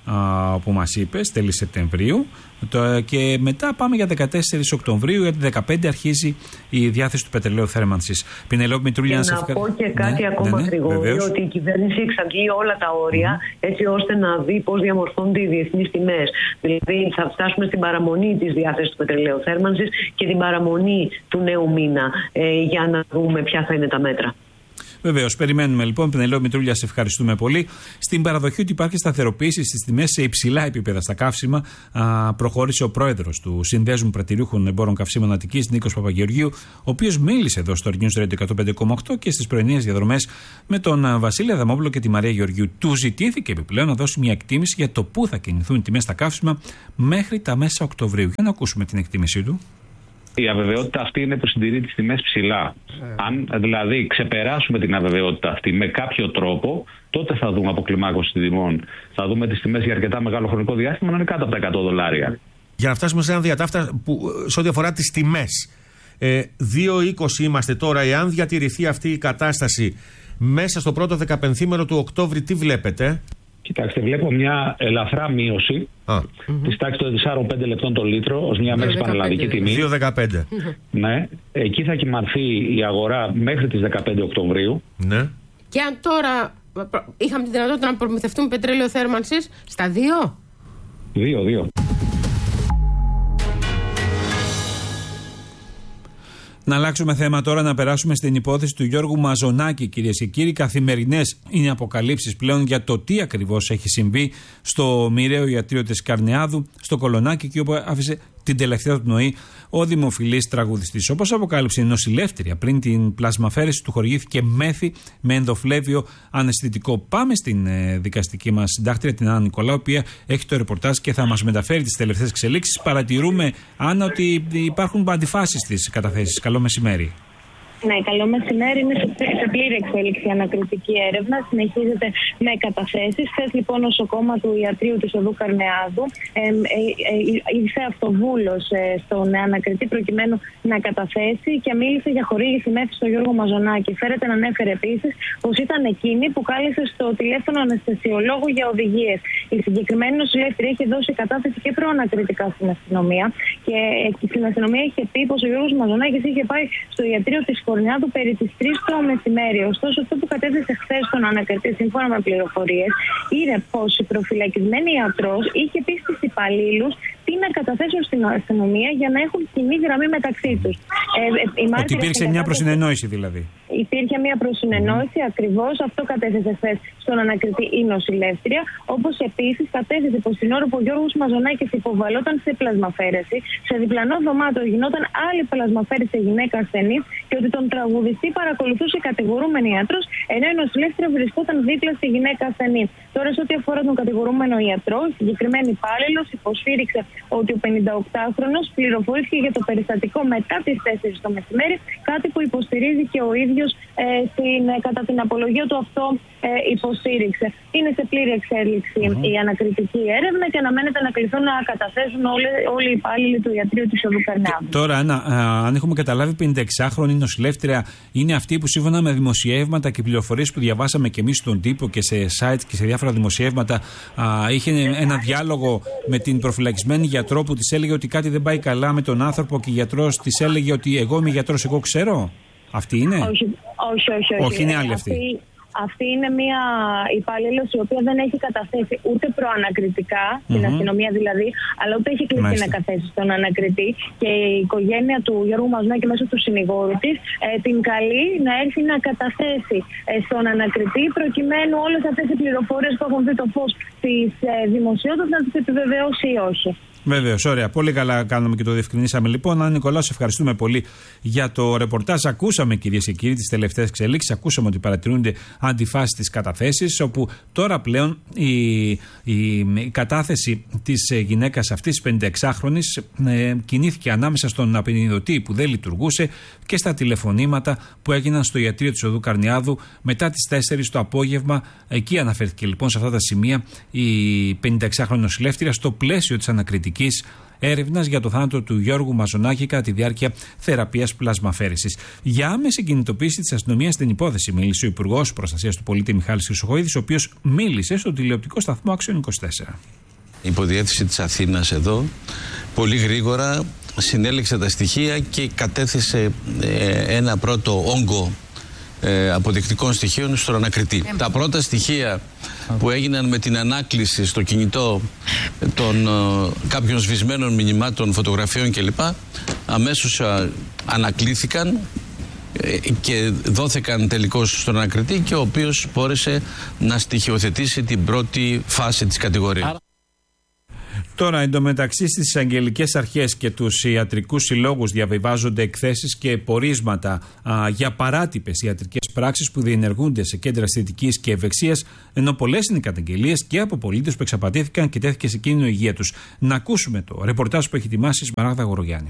[SPEAKER 1] που μας είπες, τέλη Σεπτεμβρίου. Το, και μετά πάμε για δεκατέσσερις Οκτωβρίου, γιατί δεκαπέντε αρχίζει η διάθεση του πετρελαίου θέρμανσης. Πινελόπη Μητρούλια,
[SPEAKER 15] να, να πω και κάτι ναι, ακόμα ναι, ναι, γρήγορο, ότι η κυβέρνηση εξαντλεί όλα τα όρια mm-hmm. έτσι ώστε να δει πώς διαμορφώνονται οι διεθνείς τιμές. Δηλαδή θα φτάσουμε στην παραμονή της διάθεσης του πετρελαίου θέρμανσης και την παραμονή του νέου μήνα ε, για να δούμε ποια θα είναι τα μέτρα.
[SPEAKER 1] Βεβαίως, περιμένουμε λοιπόν. Πινελόπη Μητρούλια, σε ευχαριστούμε πολύ. Στην παραδοχή ότι υπάρχει σταθεροποίηση στις τιμές σε υψηλά επίπεδα στα καύσιμα, α, προχώρησε ο πρόεδρος του Συνδέσμου Πρατηριούχων Εμπόρων Καυσίμων Αττικής, Νίκος Παπαγεωργίου, ο οποίος μίλησε εδώ στο News Radio εκατόν πέντε κόμμα οκτώ και στις πρωινές διαδρομές με τον Βασίλη Αδαμόπουλο και τη Μαρία Γεωργίου. Του ζητήθηκε επιπλέον να δώσει μια εκτίμηση για το πού θα κινηθούν οι τιμές στα καύσιμα μέχρι τα μέσα Οκτωβρίου. Για να ακούσουμε την εκτίμησή του.
[SPEAKER 16] Η αβεβαιότητα αυτή είναι που συντηρεί τις τιμές ψηλά. Ε. Αν δηλαδή ξεπεράσουμε την αβεβαιότητα αυτή με κάποιο τρόπο, τότε θα δούμε αποκλιμάκωση τιμών. Θα δούμε τις τιμές για αρκετά μεγάλο χρονικό διάστημα να είναι κάτω από τα εκατό δολάρια. Για να φτάσουμε σε ένα διατάφτα που, σε ό,τι αφορά τις τιμές. Ε, δύο είκοσι είμαστε τώρα. Εάν διατηρηθεί αυτή η κατάσταση μέσα στο πρώτο δεκαπενθήμερο του Οκτώβρη, τι βλέπετε? Κοιτάξτε, βλέπω μια ελαφρά μείωση mm-hmm. της τάξης των τεσσάρων με πέντε λεπτών το λίτρο ως μια μέση πανελλαδική τιμή. δύο δεκαπέντε. Ναι. Εκεί θα κοιμανθεί η αγορά μέχρι τις δεκαπέντε Οκτωβρίου. Ναι.
[SPEAKER 17] Και αν τώρα είχαμε τη δυνατότητα να προμηθευτούμε πετρέλαιο θέρμανσης στα δύο.
[SPEAKER 16] Δύο, δύο.
[SPEAKER 1] Να αλλάξουμε θέμα τώρα, να περάσουμε στην υπόθεση του Γιώργου Μαζονάκη, κυρίες και κύριοι. Καθημερινές είναι αποκαλύψεις πλέον για το τι ακριβώς έχει συμβεί στο μοιραίο ιατρείο της Καρνεάδου, στο Κολονάκι, εκεί όπου άφησε την τελευταία του πνοή ο δημοφιλής τραγουδιστής. Όπως αποκάλυψε η νοσηλεύτρια, πριν την πλασμαφέρεση του χορηγήθηκε μέθη με ενδοφλέβιο αναισθητικό. Πάμε στην ε, δικαστική μας συντάκτρια, την Άννα Νικολάου, η οποία έχει το ρεπορτάζ και θα μας μεταφέρει τις τελευταίες εξελίξεις. Παρατηρούμε, Άννα, ότι υπάρχουν αντιφάσεις στις καταθέσεις. Καλό μεσημέρι.
[SPEAKER 18] Ναι, καλό μεσημέρι. Είναι σε πλήρη εξέλιξη η ανακριτική έρευνα. Συνεχίζεται με καταθέσεις. Χθες λοιπόν νοσοκόμα του ιατρείου της οδού Καρνεάδου ε, ε, ε, ήρθε αυτοβούλος ε, στον ανακριτή προκειμένου να καταθέσει και μίλησε για χορήγηση μέθη στον Γιώργο Μαζονάκη. Φέρεται να ανέφερε επίσης πως ήταν εκείνη που κάλεσε στο τηλέφωνο αναισθησιολόγου για οδηγίες. Η συγκεκριμένη νοσηλεύτρια είχε δώσει κατάθεση και προανακριτικά στην αστυνομία και ε, στην αστυνομία είχε πει πως ο Γιώργος Μαζονάκης είχε πάει στο ιατρείο της Κορνεάδου περί τις τρεις το μεσημέρι. Ωστόσο, αυτό που κατέθεσε χθες στον ανακριτή, σύμφωνα με πληροφορίες, είναι πως η προφυλακισμένη ιατρός είχε πει στους υπαλλήλους τι να καταθέσουν στην αστυνομία για να έχουν κοινή γραμμή μεταξύ τους. Ε, ε,
[SPEAKER 1] Ότι υπήρξε μια προσυνεννόηση δηλαδή.
[SPEAKER 18] Υπήρχε μια προσυνεννόηση, mm. ακριβώς αυτό κατέθεσε χθες στον ανακριτή η νοσηλεύτρια. Όπως επίσης κατέθεσε πως την ώρα που ο Γιώργος Μαζονάκης υποβαλόταν σε πλασμαφέρεση, σε διπλανό δωμάτιο γινόταν άλλη πλασμαφέρεση σε γυναίκα ασθενή και ότι τον τραγουδιστή παρακολουθούσε κατηγορούμενη ιατρός, ενώ η νοσηλεύτρια βρισκόταν δίπλα στη γυναίκα ασθενή. Τώρα, σε ό,τι αφορά τον κατηγορούμενο ιατρό, η συγκεκριμένη υπάλληλος υποσφύριξε ότι ο πενηνταοκτάχρονος πληροφορήθηκε για το περιστατικό μετά τις τέσσερις το μεσημέρι, κάτι που υποστηρίζει και ο ίδιος ε, στην, κατά την απολογία του αυτό ε, υποστήριξε. Είναι σε πλήρη εξέλιξη mm-hmm. η ανακριτική έρευνα και αναμένεται να κληθούν να καταθέσουν όλοι, όλοι οι υπάλληλοι του ιατρείου της οδού Καρνεάδου.
[SPEAKER 1] Τώρα, Άννα, αν έχουμε καταλάβει, πενηνταεξάχρονη νοσηλεύτρια είναι αυτή που σύμφωνα με δημοσιεύματα και πληροφορίες που διαβάσαμε και εμείς στον τύπο και σε sites και σε διάφορα δημοσιεύματα, α, είχε ένα διάλογο με την προφυλακισμένη γιατρό που της έλεγε ότι κάτι δεν πάει καλά με τον άνθρωπο και η γιατρός της έλεγε ότι εγώ είμαι γιατρός, εγώ ξέρω. Αυτή είναι?
[SPEAKER 18] Όχι, όχι, όχι.
[SPEAKER 1] Όχι, όχι είναι άλλη αυτή. αυτή.
[SPEAKER 18] Αυτή είναι μια υπάλληλος η οποία δεν έχει καταθέσει ούτε προανακριτικά, mm-hmm. στην αστυνομία δηλαδή, αλλά ούτε έχει κλείσει να καταθέσει στον ανακριτή. Και η οικογένεια του Γιώργου Μαζονάκη μέσω του συνηγόρου της ε, την καλεί να έρθει να καταθέσει ε, στον ανακριτή, προκειμένου όλες αυτές οι πληροφορίες που έχουν δει το φως της ε, δημοσιότητας να τις επιβεβαιώσει ή όχι.
[SPEAKER 1] Βεβαίως, ωραία. Πολύ καλά κάνουμε και το διευκρινίσαμε. Λοιπόν, Άννα Νικολάου, σε ευχαριστούμε πολύ για το ρεπορτάζ. Ακούσαμε, κυρίες και κύριοι, τις τελευταίες εξελίξεις. Ακούσαμε ότι παρατηρούνται αντιφάσεις στις καταθέσεις, όπου τώρα πλέον η, η, η κατάθεση της γυναίκας αυτής, της πενηνταεξάχρονης, ε, κινήθηκε ανάμεσα στον απεινιδωτή που δεν λειτουργούσε και στα τηλεφωνήματα που έγιναν στο ιατρείο της οδού Καρνεάδου μετά τις τέσσερις το απόγευμα. Εκεί αναφέρθηκε λοιπόν σε αυτά τα σημεία η πενηνταεξάχρονη νοσηλεύτρια στο πλαίσιο της ανακριτικής έρευνας για το θάνατο του Γιώργου Μαζονάκη κατά τη διάρκεια θεραπείας πλασμαφέρεσης. Για άμεση κινητοποίηση της αστυνομίας στην υπόθεση μίλησε ο Υπουργός Προστασίας του Πολίτη Μιχάλης Χρυσοχοΐδης, ο οποίος μίλησε στο τηλεοπτικό σταθμό Action είκοσι τέσσερα.
[SPEAKER 19] Η υποδιεύθυνση της Αθήνας εδώ πολύ γρήγορα συνέλεξε τα στοιχεία και κατέθεσε ε, ένα πρώτο όγκο ε, αποδεικτικών στοιχείων στον ανακριτή. Ε, τα πρώτα στοιχεία που έγιναν με την ανάκληση στο κινητό των ε, κάποιων σβησμένων μηνυμάτων, φωτογραφιών κλπ. Αμέσως ε, ανακλήθηκαν ε, και δόθηκαν τελικώς στον ανακριτή, και ο οποίος μπόρεσε να στοιχειοθετήσει την πρώτη φάση της κατηγορίας.
[SPEAKER 1] Τώρα, εντωμεταξύ στις εισαγγελικές αρχές και τους ιατρικούς συλλόγους διαβιβάζονται εκθέσεις και πορίσματα α, για παράτυπες ιατρικές πράξεις που διενεργούνται σε κέντρα αισθητικής και ευεξίας, ενώ πολλές είναι οι καταγγελίες και από πολίτες που εξαπατήθηκαν και τέθηκε σε κίνδυνο η υγεία τους. Να ακούσουμε το ρεπορτάζ που έχει ετοιμάσει η Σμαράγδα Γορογιάννη.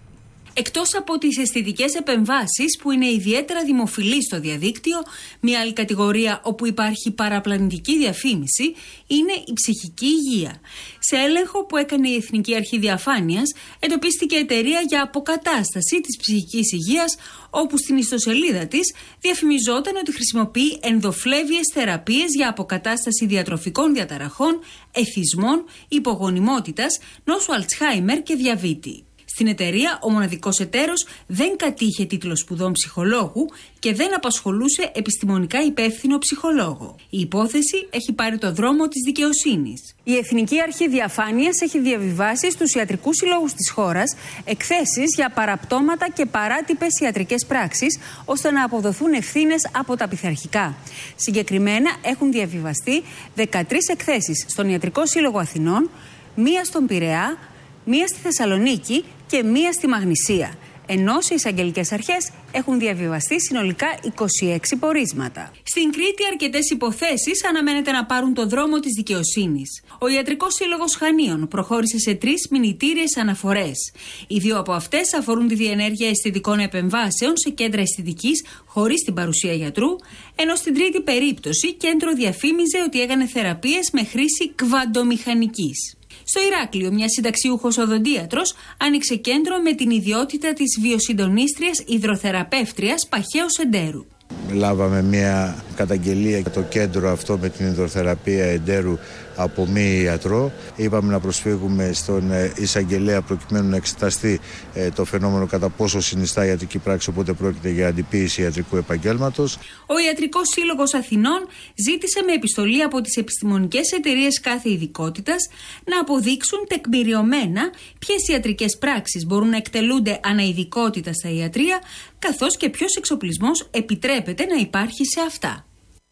[SPEAKER 20] Εκτός από τις αισθητικές επεμβάσεις που είναι ιδιαίτερα δημοφιλείς στο διαδίκτυο, μια άλλη κατηγορία όπου υπάρχει παραπλανητική διαφήμιση είναι η ψυχική υγεία. Σε έλεγχο που έκανε η Εθνική Αρχή Διαφάνειας, εντοπίστηκε εταιρεία για αποκατάσταση της ψυχικής υγείας, όπου στην ιστοσελίδα της διαφημιζόταν ότι χρησιμοποιεί ενδοφλέβιες θεραπείες για αποκατάσταση διατροφικών διαταραχών, εθισμών, υπογονιμότητας, νόσου Αλτσχάιμερ και διαβήτη. Στην εταιρεία, ο μοναδικός εταίρος δεν κατήχε τίτλο σπουδών ψυχολόγου και δεν απασχολούσε επιστημονικά υπεύθυνο ψυχολόγο. Η υπόθεση έχει πάρει το δρόμο της δικαιοσύνης. Η Εθνική Αρχή Διαφάνειας έχει διαβιβάσει στους ιατρικούς συλλόγους της χώρας εκθέσεις για παραπτώματα και παράτυπες ιατρικές πράξεις, ώστε να αποδοθούν ευθύνες από τα πειθαρχικά. Συγκεκριμένα, έχουν διαβιβαστεί δεκατρείς εκθέσεις στον Ιατρικό Σύλλογο Αθηνών, μία στον Πειραιά, μία στη Θεσσαλονίκη και μία στη Μαγνησία, ενώ σε εισαγγελικές αρχές έχουν διαβιβαστεί συνολικά είκοσι έξι πορίσματα. Στην Κρήτη, αρκετές υποθέσεις αναμένεται να πάρουν το δρόμο της δικαιοσύνης. Ο Ιατρικός Σύλλογος Χανίων προχώρησε σε τρεις μηνυτήριες αναφορές. Οι δύο από αυτές αφορούν τη διενέργεια αισθητικών επεμβάσεων σε κέντρα αισθητικής χωρίς την παρουσία γιατρού, ενώ στην τρίτη περίπτωση κέντρο διαφήμιζε ότι έκανε θεραπείες με χρήση κβαντομηχανικής. Στο Ηράκλειο, μια συνταξιούχος οδοντίατρος άνοιξε κέντρο με την ιδιότητα της βιοσυντονίστριας υδροθεραπεύτριας Παχαίος Εντέρου.
[SPEAKER 21] Λάβαμε μια καταγγελία για το κέντρο αυτό με την υδροθεραπεία εντέρου από μη ιατρό. Είπαμε να προσφύγουμε στον εισαγγελέα προκειμένου να εξεταστεί το φαινόμενο κατά πόσο συνιστά ιατρική πράξη, οπότε πρόκειται για αντιποίηση ιατρικού επαγγέλματος.
[SPEAKER 20] Ο Ιατρικός Σύλλογος Αθηνών ζήτησε με επιστολή από τις επιστημονικές εταιρείες κάθε ειδικότητας να αποδείξουν τεκμηριωμένα ποιες ιατρικές πράξεις μπορούν να εκτελούνται αναειδικότητα στα ιατρεία, καθώς και ποιος εξοπλισμός επιτρέπεται να υπάρχει σε αυτά.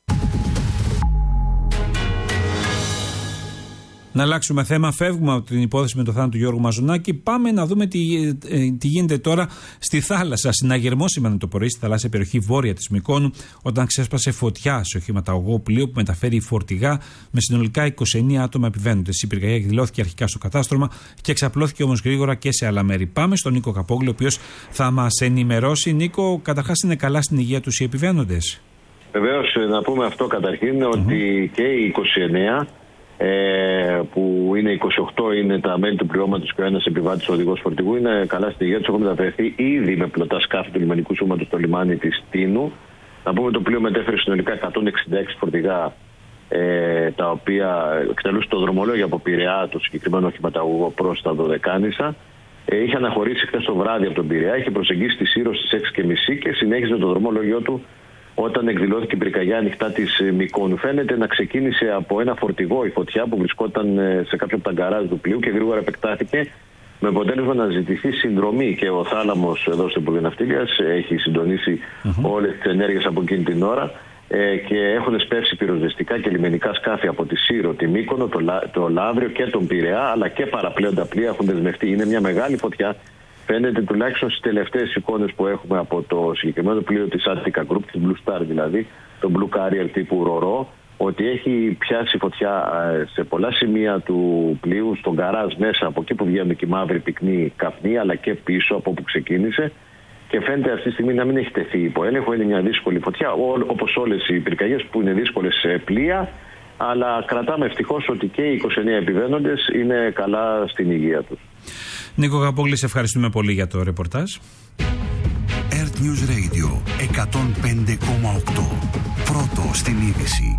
[SPEAKER 1] Να αλλάξουμε θέμα, φεύγουμε από την υπόθεση με το θάνατο του Γιώργου Μαζονάκη. Πάμε να δούμε τι, ε, τι γίνεται τώρα στη θάλασσα. Συναγερμό σήμερα το πρωί στη θαλάσσια περιοχή βόρεια της Μυκόνου, όταν ξέσπασε φωτιά σε οχηματαγωγό πλοίο που μεταφέρει φορτηγά με συνολικά είκοσι εννέα άτομα επιβαίνοντες. Η πυρκαγιά εκδηλώθηκε αρχικά στο κατάστρωμα και εξαπλώθηκε όμως γρήγορα και σε άλλα μέρη. Πάμε στον Νίκο Καπόγλου, ο οποίος θα μας ενημερώσει. Νίκο, καταρχάς είναι καλά στην υγεία τους οι επιβαίνοντες?
[SPEAKER 2] Βεβαίως, να πούμε αυτό καταρχήν, mm-hmm. ότι και οι είκοσι εννέα. Ε, που είναι είκοσι οκτώ είναι τα μέλη του πληρώματος και ο ένας επιβάτης οδηγός φορτηγού, είναι καλά στη υγεία τους. Έχουν μεταφερθεί ήδη με πλωτά σκάφη του λιμενικού σώματος στο λιμάνι της Τίνου. Να πούμε το πλοίο μετέφερε συνολικά εκατόν εξήντα έξι φορτηγά, ε, τα οποία εκτελούσαν το δρομολόγιο από Πειραιά, το συγκεκριμένο οχηματαγωγό, προς τα Δωδεκάνησα. Ε, είχε αναχωρήσει χθες το βράδυ από τον Πειραιά, είχε προσεγγίσει τη Σύρο στις έξι και μισή και συνέχιζε το δρομολόγιο του όταν εκδηλώθηκε η πυρκαγιά ανοιχτά της Μυκόνου. Φαίνεται να ξεκίνησε από ένα φορτηγό η φωτιά που βρισκόταν σε κάποιο από τα γκαράζ του πλοίου και γρήγορα επεκτάθηκε, με αποτέλεσμα να ζητηθεί συνδρομή. Και ο θάλαμος εδώ στο Υπουργείο Ναυτιλίας έχει συντονίσει mm-hmm. όλες τις ενέργειες από εκείνη την ώρα ε, και έχουν σπεύσει πυροσβεστικά και λιμενικά σκάφη από τη Σύρο, τη Μύκονο, το, το Λαύριο και τον Πειραιά, αλλά και παραπλέοντα πλοία έχουν δεσμευτεί. Είναι μια μεγάλη φωτιά. Φαίνεται τουλάχιστον στις τελευταίες εικόνες που έχουμε από το συγκεκριμένο πλοίο της Attica Group, της Blue Star δηλαδή, το Blue Carrier τύπου Ρορό, ότι έχει πιάσει φωτιά σε πολλά σημεία του πλοίου, στον γκαράζ μέσα, από εκεί που βγαίνουν και οι μαύροι πυκνοί καπνοί, αλλά και πίσω από όπου ξεκίνησε. Και φαίνεται αυτή τη στιγμή να μην έχει τεθεί υπό έλεγχο. Είναι μια δύσκολη φωτιά, όπως όλες οι πυρκαγιές που είναι δύσκολες σε πλοία,
[SPEAKER 3] αλλά κρατάμε ευτυχώς ότι και οι είκοσι εννέα επιβαίνοντες είναι καλά στην υγεία τους.
[SPEAKER 1] Νίκο Γαπόγλη, σε ευχαριστούμε πολύ για το ρεπορτάζ.
[SPEAKER 7] Earth News Radio εκατόν πέντε κόμμα οκτώ. Πρώτο στην είδηση.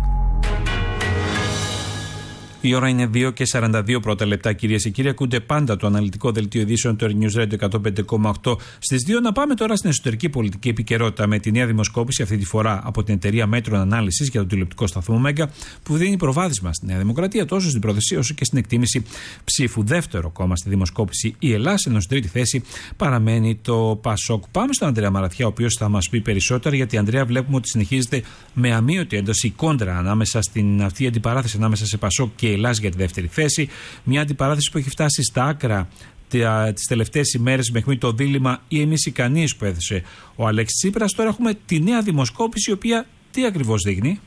[SPEAKER 1] Η ώρα είναι δύο και σαράντα δύο πρώτα λεπτά, κυρίες και κύριοι. Ακούτε πάντα το αναλυτικό δελτίο ειδήσεων του Earth News Radio εκατόν πέντε κόμμα οκτώ στις δύο. Να πάμε τώρα στην εσωτερική πολιτική επικαιρότητα με τη νέα δημοσκόπηση, αυτή τη φορά από την εταιρεία Μέτρων Ανάλυσης για τον τηλεοπτικό σταθμό Μέγκα, που δίνει προβάδισμα στη Νέα Δημοκρατία τόσο στην πρόθεση όσο και στην εκτίμηση ψήφου. Δεύτερο κόμμα στη δημοσκόπηση η Ελλάδα, ενώ στην τρίτη θέση παραμένει το Πασόκ. Πάμε στον Ανδρέα Μαραθιά, ο οποίος θα μας πει περισσότερα, γιατί Ανδρέα, βλέπουμε ότι συνεχίζεται με αμύωτη ένταση η κόντρα ανάμεσα στην αυτή η αντιπαράθεση ανάμεσα σε Πασόκ και Ελλάς για τη δεύτερη θέση. Μια αντιπαράθεση που έχει φτάσει στα άκρα τις τελευταίες ημέρες μέχρι το δίλημμα ή εμείς ή κανείς που έθεσε ο Αλέξης Τσίπρας. Τώρα έχουμε τη νέα δημοσκόπηση, η οποία τι ακριβώς δείχνει?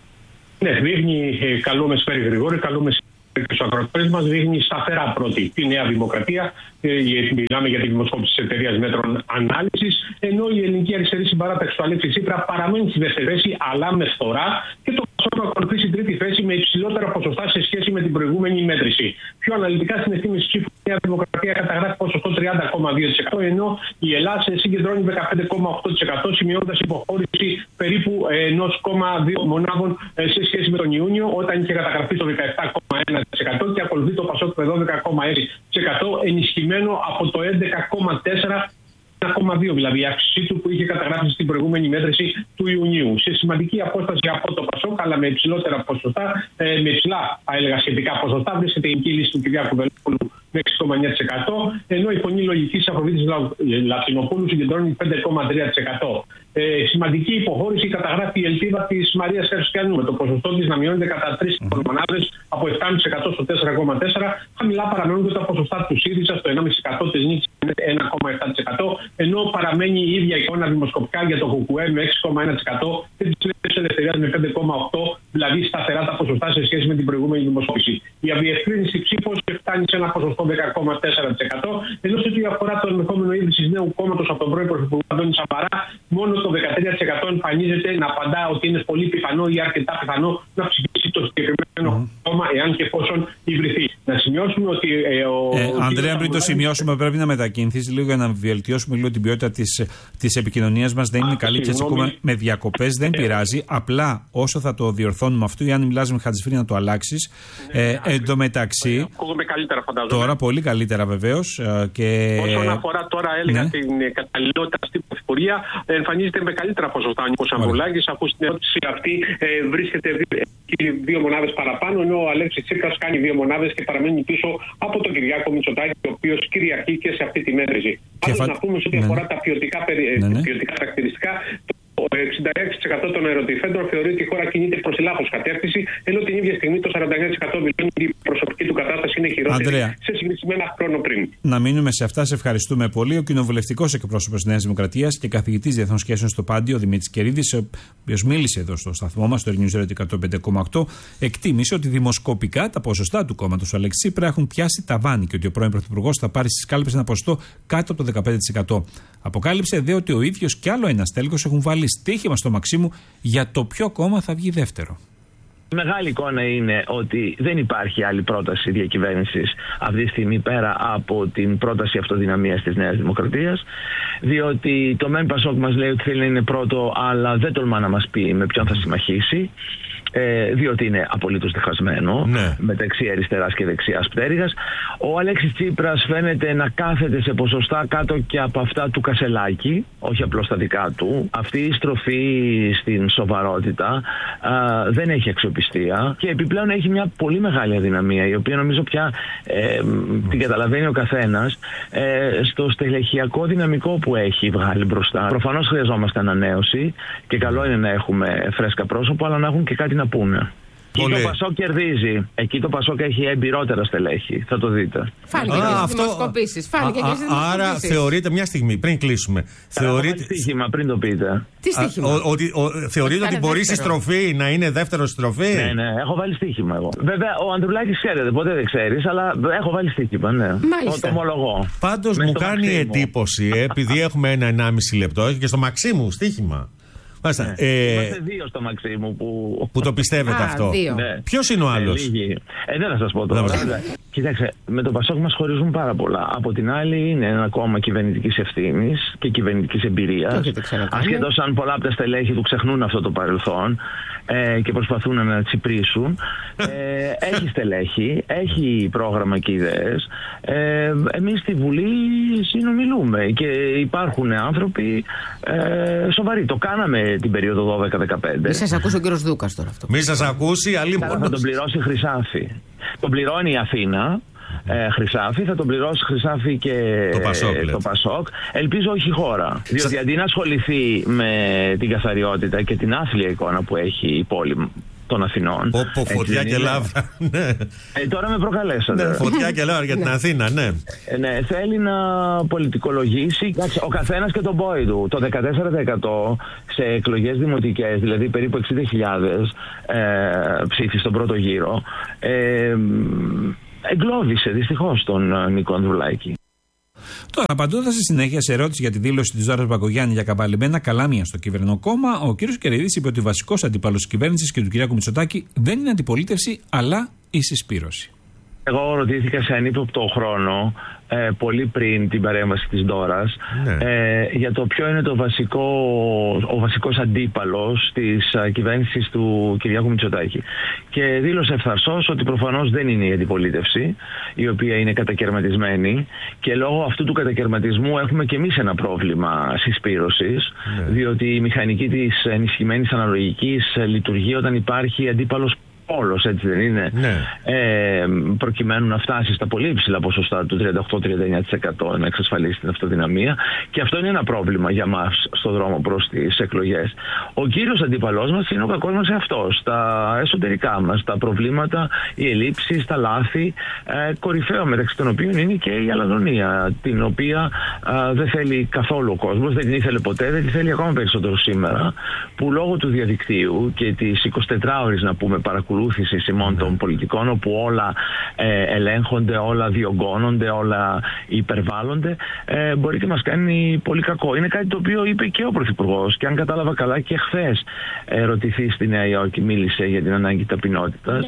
[SPEAKER 22] Ναι, δείχνει, ε, καλό μεσημέρι Γρηγόρη, καλό μεσημέρι και στους ακροατές μας, δείχνει σταθερά πρώτη τη Νέα Δημοκρατία. Ε, μιλάμε για τη δημοσκόπηση της εταιρείας Μέτρων Ανάλυσης, ενώ η ελληνική αριστερή συμπαράταξη του Αλέξη Τσίπρα παραμένει στη δεύτερη θέση, αλλά με φθορά, και το Πασόκ ακολουθεί στην τρίτη θέση με υψηλότερα ποσοστά σε σχέση με την προηγούμενη μέτρηση. Πιο αναλυτικά, στην εκτίμηση ψήφου, η Νέα Δημοκρατία καταγράφει ποσοστό τριάντα κόμμα δύο τοις εκατό, ενώ η Ελλάδα συγκεντρώνει δεκαπέντε κόμμα οκτώ τοις εκατό, σημειώνοντας υποχώρηση περίπου ένα κόμμα δύο μονάδων σε σχέση με τον Ιούνιο, όταν είχε καταγραφεί το δεκαεπτά κόμμα ένα τοις εκατό, και ακολουθεί το Πασόκ με δώδεκα κόμμα έξι τοις εκατό, ενισχυμένο από το έντεκα κόμμα τέσσερα τοις εκατό. ένα κόμμα δύο δηλαδή η αύξησή του που είχε καταγράψει στην προηγούμενη μέτρηση του Ιουνίου. Σε σημαντική απόσταση από το Πασόκ, αλλά με υψηλότερα ποσοστά, ε, με υψηλά θα έλεγα σχετικά ποσοστά, βρίσκεται η ελληνική λύση του Κυριάκου Βελόπουλου με έξι κόμμα εννέα τοις εκατό, ενώ η φωνή λογικής Αφροδίτης Λατσινοπούλου συγκεντρώνει πέντε κόμμα τρία τοις εκατό. Ε, σημαντική υποχώρηση καταγράφει η ελπίδα της Μαρίας Χαριστιανού, με το ποσοστό της να μειώνεται κατά τρεις μονάδες από επτά κόμμα πέντε τοις εκατό στο τέσσερα κόμμα τέσσερα τοις εκατό. Χαμηλά παραμένουν και τα ποσοστά του ΣΥΡΙΖΑ στο ένα κόμμα πέντε τοις εκατό, της Νίκης ένα κόμμα επτά τοις εκατό, ενώ παραμένει η ίδια εικόνα δημοσκοπικά για το ΚΚΕ με έξι κόμμα ένα τοις εκατό και της Νέας Ελευθερίας με πέντε κόμμα οκτώ τοις εκατό, δηλαδή σταθερά τα ποσοστά σε σχέση με την προηγούμενη δημοσκόπηση. Η αδιευκρίνηση ψήφος φτάνει σε ένα ποσοστό δέκα κόμμα τέσσερα τοις εκατό, ενώ σε ό,τι αφορά το ενδεχόμενο ίδρυση νέου κόμματος από τον πρώην Πρωθυπουργό Αντώνη Σαμαρά, μόνο το δεκατρία τοις εκατό εμφανίζεται να απαντά ότι είναι πολύ πιθανό ή αρκετά πιθανό να ψηφίσει το συγκεκριμένο mm. κόμμα, εάν και εφόσον υβρυθεί. Να σημειώσουμε ότι. Ε, ο,
[SPEAKER 1] ε,
[SPEAKER 22] ο
[SPEAKER 1] Ανδρέα, πριν το σημειώσουμε, πρέπει να μετακινηθείς λίγο για να βελτιώσουμε λίγο την ποιότητα της επικοινωνίας μας. Δεν είναι Α, καλή και σας ακούμε με διακοπές. Δεν ε, πειράζει. Απλά όσο θα το διορθώνουμε αυτό, ή αν μιλάς με Χατζηφρή να το αλλάξεις. Ναι, ε, εν τω μεταξύ.
[SPEAKER 22] Ακούγομαι καλύτερα, φαντάζομαι.
[SPEAKER 1] Τώρα πολύ καλύτερα βεβαίως. Και...
[SPEAKER 22] Όσον αφορά τώρα, έλεγα, ναι. την καταλληλότητα στην πρωθυπουργία, εμφανίζεται με καλύτερα ποσοστά ο Νίκος Ανδρουλάκης, αφού στην ερώτηση αυτή ε, βρίσκεται δύο μονάδες παραπάνω, ενώ ο Αλέξης Τσίπρας κάνει δύο μονάδες και παραμένει πίσω από τον Κυριάκο Μητσοτάκη, ο οποίος κυριαρχεί και σε αυτή τη μέτρηση. Πάντως, φα... να πούμε σε ό,τι ναι. αφορά τα ποιοτικά, περι... ναι, ναι. ποιοτικά χαρακτηριστικά, το εξήντα έξι τοις εκατό των ερωτηθέντων θεωρεί ότι η χώρα κινείται προς τη λάθος κατεύθυνση, ενώ την ίδια στιγμή το σαράντα εννέα τοις εκατό δηλώνει ότι η προσωπική του κατάσταση είναι χειρότερη Ανδρέα, σε σύγκριση με ένα χρόνο πριν. Να μείνουμε σε αυτά. Σε ευχαριστούμε πολύ. Ο κοινοβουλευτικός εκπρόσωπος της Νέας Δημοκρατίας και καθηγητής διεθνών σχέσεων στο Πάντιο, ο Δημήτρης Κερίδης, ο οποίος μίλησε εδώ στο σταθμό μας, στο Earth News Radio εκατόν πέντε κόμμα οκτώ, εκτίμησε ότι δημοσκοπικά τα ποσοστά του κόμματος του Αλέξη Τσίπρα έχουν πιάσει ταβάνι και ότι ο πρώην Πρωθυπουργός θα πάρει στις κάλπες ένα ποσοστό κάτω από το δεκαπέντε τοις εκατό. Αποκάλυψε δε ότι ο ίδιος και άλλο ένας τέλεχος έχουν βάλει στοίχημα στο Μαξίμου για το ποιο κόμμα θα βγει δεύτερο.
[SPEAKER 5] Η μεγάλη εικόνα είναι ότι δεν υπάρχει άλλη πρόταση διακυβέρνησης αυτή τη στιγμή πέρα από την πρόταση αυτοδυναμίας της Νέας Δημοκρατίας, διότι το ΜΕΝ Πασόκ μας λέει ότι θέλει να είναι πρώτο, αλλά δεν τολμά να μας πει με ποιον θα συμμαχήσει. Ε, διότι είναι απολύτως διχασμένο ναι. μεταξύ αριστεράς και δεξιάς πτέρυγας. Ο Αλέξης Τσίπρας φαίνεται να κάθεται σε ποσοστά κάτω και από αυτά του Κασελάκη, όχι απλώς τα δικά του. Αυτή η στροφή στην σοβαρότητα α, δεν έχει αξιοπιστία και επιπλέον έχει μια πολύ μεγάλη αδυναμία, η οποία νομίζω πια ε, την καταλαβαίνει ο καθένας, ε, στο στελεχειακό δυναμικό που έχει βγάλει μπροστά. Προφανώς χρειαζόμαστε ανανέωση και καλό είναι να έχουμε φρέσκα πρόσωπα, αλλά να έχουν και κάτι να πούνε. Εκεί το Πασόκ κερδίζει. Εκεί το Πασόκ έχει εμπειρότερα στελέχη. Θα το δείτε.
[SPEAKER 17] Φάνηκε και στις δημοσκοπήσεις.
[SPEAKER 3] Άρα θεωρείτε, μια στιγμή πριν κλείσουμε.
[SPEAKER 5] Θεωρείτε. Έχω βάλει στοίχημα πριν το πείτε.
[SPEAKER 17] Τι στοίχημα?
[SPEAKER 3] Θεωρείτε ότι μπορεί η στροφή να είναι δεύτερο στροφή?
[SPEAKER 5] Ναι, ναι, έχω βάλει στοίχημα εγώ. Βέβαια, ο Ανδρουλάκης ξέρετε, ποτέ δεν ξέρει, αλλά έχω βάλει στοίχημα, ναι. Το ομολογώ.
[SPEAKER 3] Πάντως μου κάνει εντύπωση, επειδή έχουμε ένα ενάμιση λεπτό και στο Μαξίμου στοίχημα.
[SPEAKER 4] Μάλιστα.
[SPEAKER 5] Ναι.
[SPEAKER 4] Ε...
[SPEAKER 5] Είμαστε δύο στο Μαξίμου που,
[SPEAKER 4] που το πιστεύετε. Α, αυτό.
[SPEAKER 5] Ναι.
[SPEAKER 4] Ποιος είναι ο άλλος?
[SPEAKER 5] Ε, ε, δεν θα σας πω τώρα. Κοιτάξτε, με το Πασόκ μας χωρίζουν πάρα πολλά. Από την άλλη είναι ένα κόμμα κυβερνητικής ευθύνης και κυβερνητικής εμπειρίας. Ασχετώς αν πολλά από τα στελέχη του ξεχνούν αυτό το παρελθόν ε, και προσπαθούν να τσιπρίσουν. Ε, έχει στελέχη, έχει πρόγραμμα και ιδέες. Ε, εμείς στη Βουλή συνομιλούμε και υπάρχουν άνθρωποι ε, σοβαροί. Το κάναμε την περίοδο δώδεκα δεκαπέντε.
[SPEAKER 17] Μη σας ακούσει ο κύριος Δούκας τώρα αυτό.
[SPEAKER 4] Μη σας ακούσει, αλλή
[SPEAKER 5] μόνος. Θα τον πληρώσει Χρυσάφι. Τον πληρώνει η Αθήνα. Ε, Χρυσάφι, θα τον πληρώσει Χρυσάφι και
[SPEAKER 4] το Πασόκ,
[SPEAKER 5] ε, το Πασόκ. Ελπίζω όχι η χώρα. Διότι Σα... αντί να ασχοληθεί με την καθαριότητα και την άθλια εικόνα που έχει η πόλη των Αθηνών.
[SPEAKER 4] Πω, φωτιά και λάβρα. Ναι.
[SPEAKER 5] Ε, τώρα με προκαλέσατε.
[SPEAKER 4] Ναι, φωτιά και λάβρα για την Αθήνα, ναι.
[SPEAKER 5] Ε, ναι. Θέλει να πολιτικολογήσει. Ο καθένας και τον πόη του. Το δεκατέσσερα τοις εκατό σε εκλογές δημοτικές, δηλαδή περίπου εξήντα χιλιάδες ε, ψήφοι στον πρώτο γύρο, ε, εγκλώβησε δυστυχώς τον Νίκο Ανδρουλάκη.
[SPEAKER 1] Τώρα, απαντώντας στη συνέχεια σε ερώτηση για τη δήλωση της Δώρας Μπακογιάννη για καβαλημένα καλάμια στο κυβερνοκόμμα, ο κ. Κερίδης είπε ότι ο βασικός αντίπαλος της κυβέρνησης και του κ. Μητσοτάκη δεν είναι αντιπολίτευση, αλλά η συσπήρωση.
[SPEAKER 5] Εγώ ρωτήθηκα σε ανύποπτο χρόνο, ε, πολύ πριν την παρέμβαση της Ντόρας, ναι. ε, για το ποιο είναι το βασικό, ο βασικός αντίπαλος της uh, κυβέρνησης του Κυριάκου Μητσοτάκη. Και δήλωσε ευθαρσώς ότι προφανώς δεν είναι η αντιπολίτευση, η οποία είναι κατακαιρματισμένη, και λόγω αυτού του κατακαιρματισμού έχουμε και εμείς ένα πρόβλημα συσπήρωσης, ναι. διότι η μηχανική της ενισχυμένης αναλογικής λειτουργεί όταν υπάρχει αντίπαλος όλος, έτσι δεν είναι, ναι. ε, προκειμένου να φτάσει στα πολύ υψηλά ποσοστά του τριάντα οκτώ με τριάντα εννιά τοις εκατό, να εξασφαλίσει την αυτοδυναμία, και αυτό είναι ένα πρόβλημα για μας στον δρόμο προς τις εκλογές. Ο κύριος αντίπαλός μας είναι ο κακός μας εαυτός, τα εσωτερικά μας, τα προβλήματα, οι ελλείψεις, τα λάθη, ε, κορυφαίο μεταξύ των οποίων είναι και η αλαζονία, την οποία ε, δεν θέλει καθόλου ο κόσμος, δεν την ήθελε ποτέ, δεν την θέλει ακόμα περισσότερο σήμερα, που λόγω του διαδικτύου και της εικοσιτετράωρης, να πούμε, παρακολουθήσης ημών των πολιτικών, όπου όλα ε, ελέγχονται, όλα διωγγώνονται, όλα υπερβάλλονται, ε, μπορεί και μας κάνει πολύ κακό. Είναι κάτι το οποίο είπε και ο Πρωθυπουργός, και αν κατάλαβα καλά και χθες ε, ρωτηθεί στη Νέα Υόρκη, μίλησε για την ανάγκη ταπεινότητας.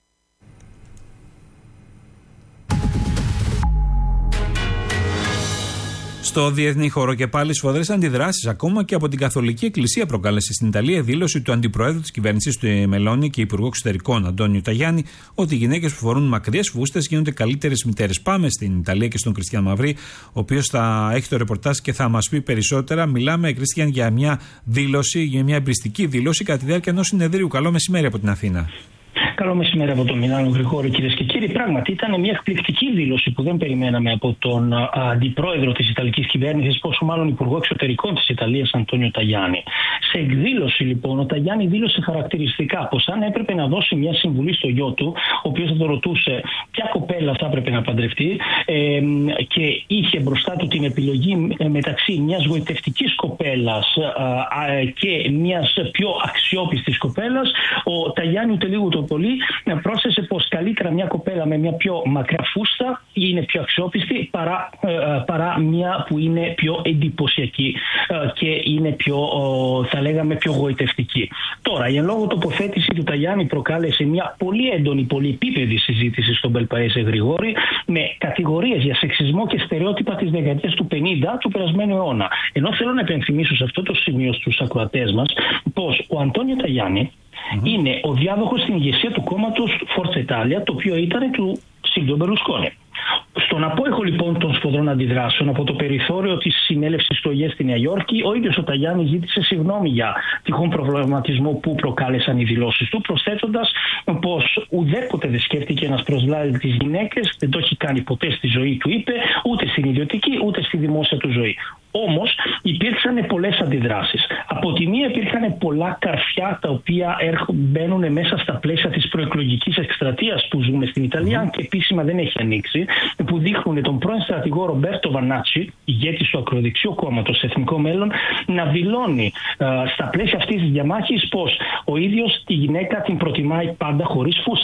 [SPEAKER 1] Στο διεθνή χώρο και πάλι σφοδρές αντιδράσεις ακόμα και από την Καθολική Εκκλησία προκάλεσε στην Ιταλία δήλωση του αντιπροέδρου της κυβέρνησης του Μελώνη και υπουργού εξωτερικών Αντώνιου Ταγιάννη ότι οι γυναίκες που φορούν μακριές φούστες γίνονται καλύτερες μητέρες. Πάμε στην Ιταλία και στον Κριστιαν Μαυρί, ο οποίος θα έχει το ρεπορτάζ και θα μας πει περισσότερα. Μιλάμε, Κριστιαν, για μια δήλωση, για μια εμπριστική δήλωση κατά τη διάρκεια ενός συνεδρίου. Καλό μεσημέρι από την Αθήνα.
[SPEAKER 9] Καλό μεσημέρι από το Μιλάνο, Γρηγόρη, κυρίες και κύριοι. Πράγματι, ήταν μια εκπληκτική δήλωση που δεν περιμέναμε από τον α, αντιπρόεδρο της Ιταλικής κυβέρνησης, πόσο μάλλον υπουργό εξωτερικών της Ιταλίας, Αντώνιο Ταγιάννη. Σε εκδήλωση, λοιπόν, ο Ταγιάννη δήλωσε χαρακτηριστικά πως αν έπρεπε να δώσει μια συμβουλή στο γιο του, ο οποίος θα το ρωτούσε ποια κοπέλα θα έπρεπε να παντρευτεί, ε, και είχε μπροστά του την επιλογή μεταξύ μιας γοητευτικής κοπέλας α, α, και μιας πιο αξιόπιστης κοπέλας, ο Ταγιάννη ούτε λίγο το πολύ πρόσθεσε πως καλύτερα μια κοπέλα με μια πιο μακρά φούστα είναι πιο αξιόπιστη παρά, ε, παρά μια που είναι πιο εντυπωσιακή ε, και είναι πιο, ε, θα λέγαμε, πιο γοητευτική. Τώρα, η εν λόγω τοποθέτηση του Ταγιάννη προκάλεσε μια πολύ έντονη, πολυεπίπεδη συζήτηση στον Πελπαέζε, Γρηγόρη, με κατηγορίες για σεξισμό και στερεότυπα της δεκαετίας του πενήντα του περασμένου αιώνα. Ενώ θέλω να επενθυμίσω σε αυτό το σημείο στους ακροατές μας πως ο Αντώνιο Ταγιάννη Mm-hmm. είναι ο διάδοχος στην ηγεσία του κόμματος Forza Italia, το οποίο ήταν του Σίλβιο Μπερλουσκόνη. Στον απόϊχο λοιπόν των σφοδρών αντιδράσεων από το περιθώριο της συνέλευσης του ΟΓΕ στη Νέα Υόρκη, ο ίδιος ο Ταγιάννης ζήτησε συγγνώμη για τυχόν προβληματισμό που προκάλεσαν οι δηλώσεις του, προσθέτοντας πως ουδέποτε δεν σκέφτηκε να προσλάβει τις γυναίκες, δεν το έχει κάνει ποτέ στη ζωή του, είπε, ούτε στην ιδιωτική ούτε στη δημόσια του ζωή. Όμως υπήρξαν πολλές αντιδράσεις. Από τη μία υπήρχαν πολλά καρφιά τα οποία μπαίνουν μέσα στα πλαίσια της προεκλογικής εκστρατείας που ζούμε στην Ιταλία, mm. και επίσημα δεν έχει ανοίξει, που δείχνουν τον πρώην στρατηγό Ρομπέρτο Βανάτσι, ηγέτη του ακροδεξιού κόμματος Εθνικό Μέλλον, να δηλώνει α, στα πλαίσια αυτής της διαμάχης πως ο ίδιος τη γυναίκα την προτιμάει πάντα χωρίς φούστα.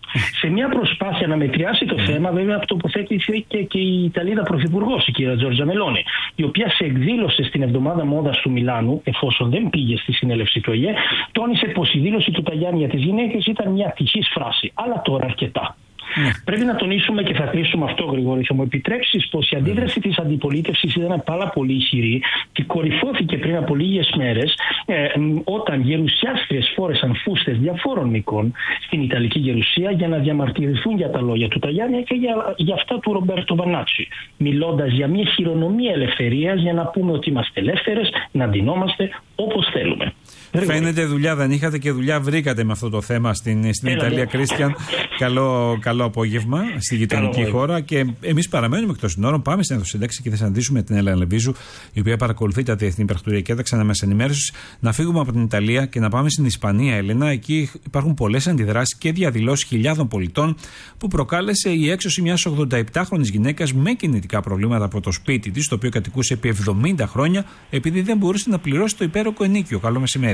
[SPEAKER 9] Σε μια προσπάθεια να μετριάσει το θέμα, βέβαια, τοποθέτηκε και η Ιταλίδα Πρωθυπουργός, η κυρία Τζόρτζα Μελόνι, η οποία σε εκδήλωση στην εβδομάδα μόδας του Μιλάνου, εφόσον δεν πήγε στη συνέλευση του ΟΗΕ, τόνισε πως η δήλωση του Ταγιάννη για τις γυναίκες ήταν μια ατυχής φράση. Αλλά τώρα αρκετά. Ναι. Πρέπει να τονίσουμε και θα κλείσουμε αυτό, Γρηγόρη. Θα μου επιτρέψεις πως η αντίδραση της αντιπολίτευσης ήταν πάρα πολύ ισχυρή και κορυφώθηκε πριν από λίγες μέρες ε, όταν γερουσιάστριες φόρεσαν φούστες διαφόρων μηκών στην Ιταλική Γερουσία για να διαμαρτυρηθούν για τα λόγια του Ταγιάννη και για, για αυτά του Ρομπέρτο Βανάτσι. Μιλώντας για μια χειρονομία ελευθερίας για να πούμε ότι είμαστε ελεύθερες, να ντυνόμαστε όπως θέλουμε.
[SPEAKER 1] Φαίνεται δουλειά δεν είχατε και δουλειά βρήκατε με αυτό το θέμα στην, στην Ιταλία, Κρίστιαν. Καλό, καλό απόγευμα στη γειτονική χώρα. Και εμείς παραμένουμε εκτός συνόρων. Πάμε στην Εθνοσύνταξη και θα συναντήσουμε την Έλενα Λεβίζου, η οποία παρακολουθεί τα διεθνή πρακτοριακά τα μέσα ενημέρωση. Να φύγουμε από την Ιταλία και να πάμε στην Ισπανία, Έλενα. Εκεί υπάρχουν πολλές αντιδράσεις και διαδηλώσεις χιλιάδων πολιτών που προκάλεσε η έξωση μιας ογδονταεπτάχρονης γυναίκας με κινητικά προβλήματα από το σπίτι της, το οποίο κατοικούσε επί εβδομήντα χρόνια, επειδή δεν μπορούσε να πληρώσει το υπέροχο ενίκιο. Καλό μεσημέρι.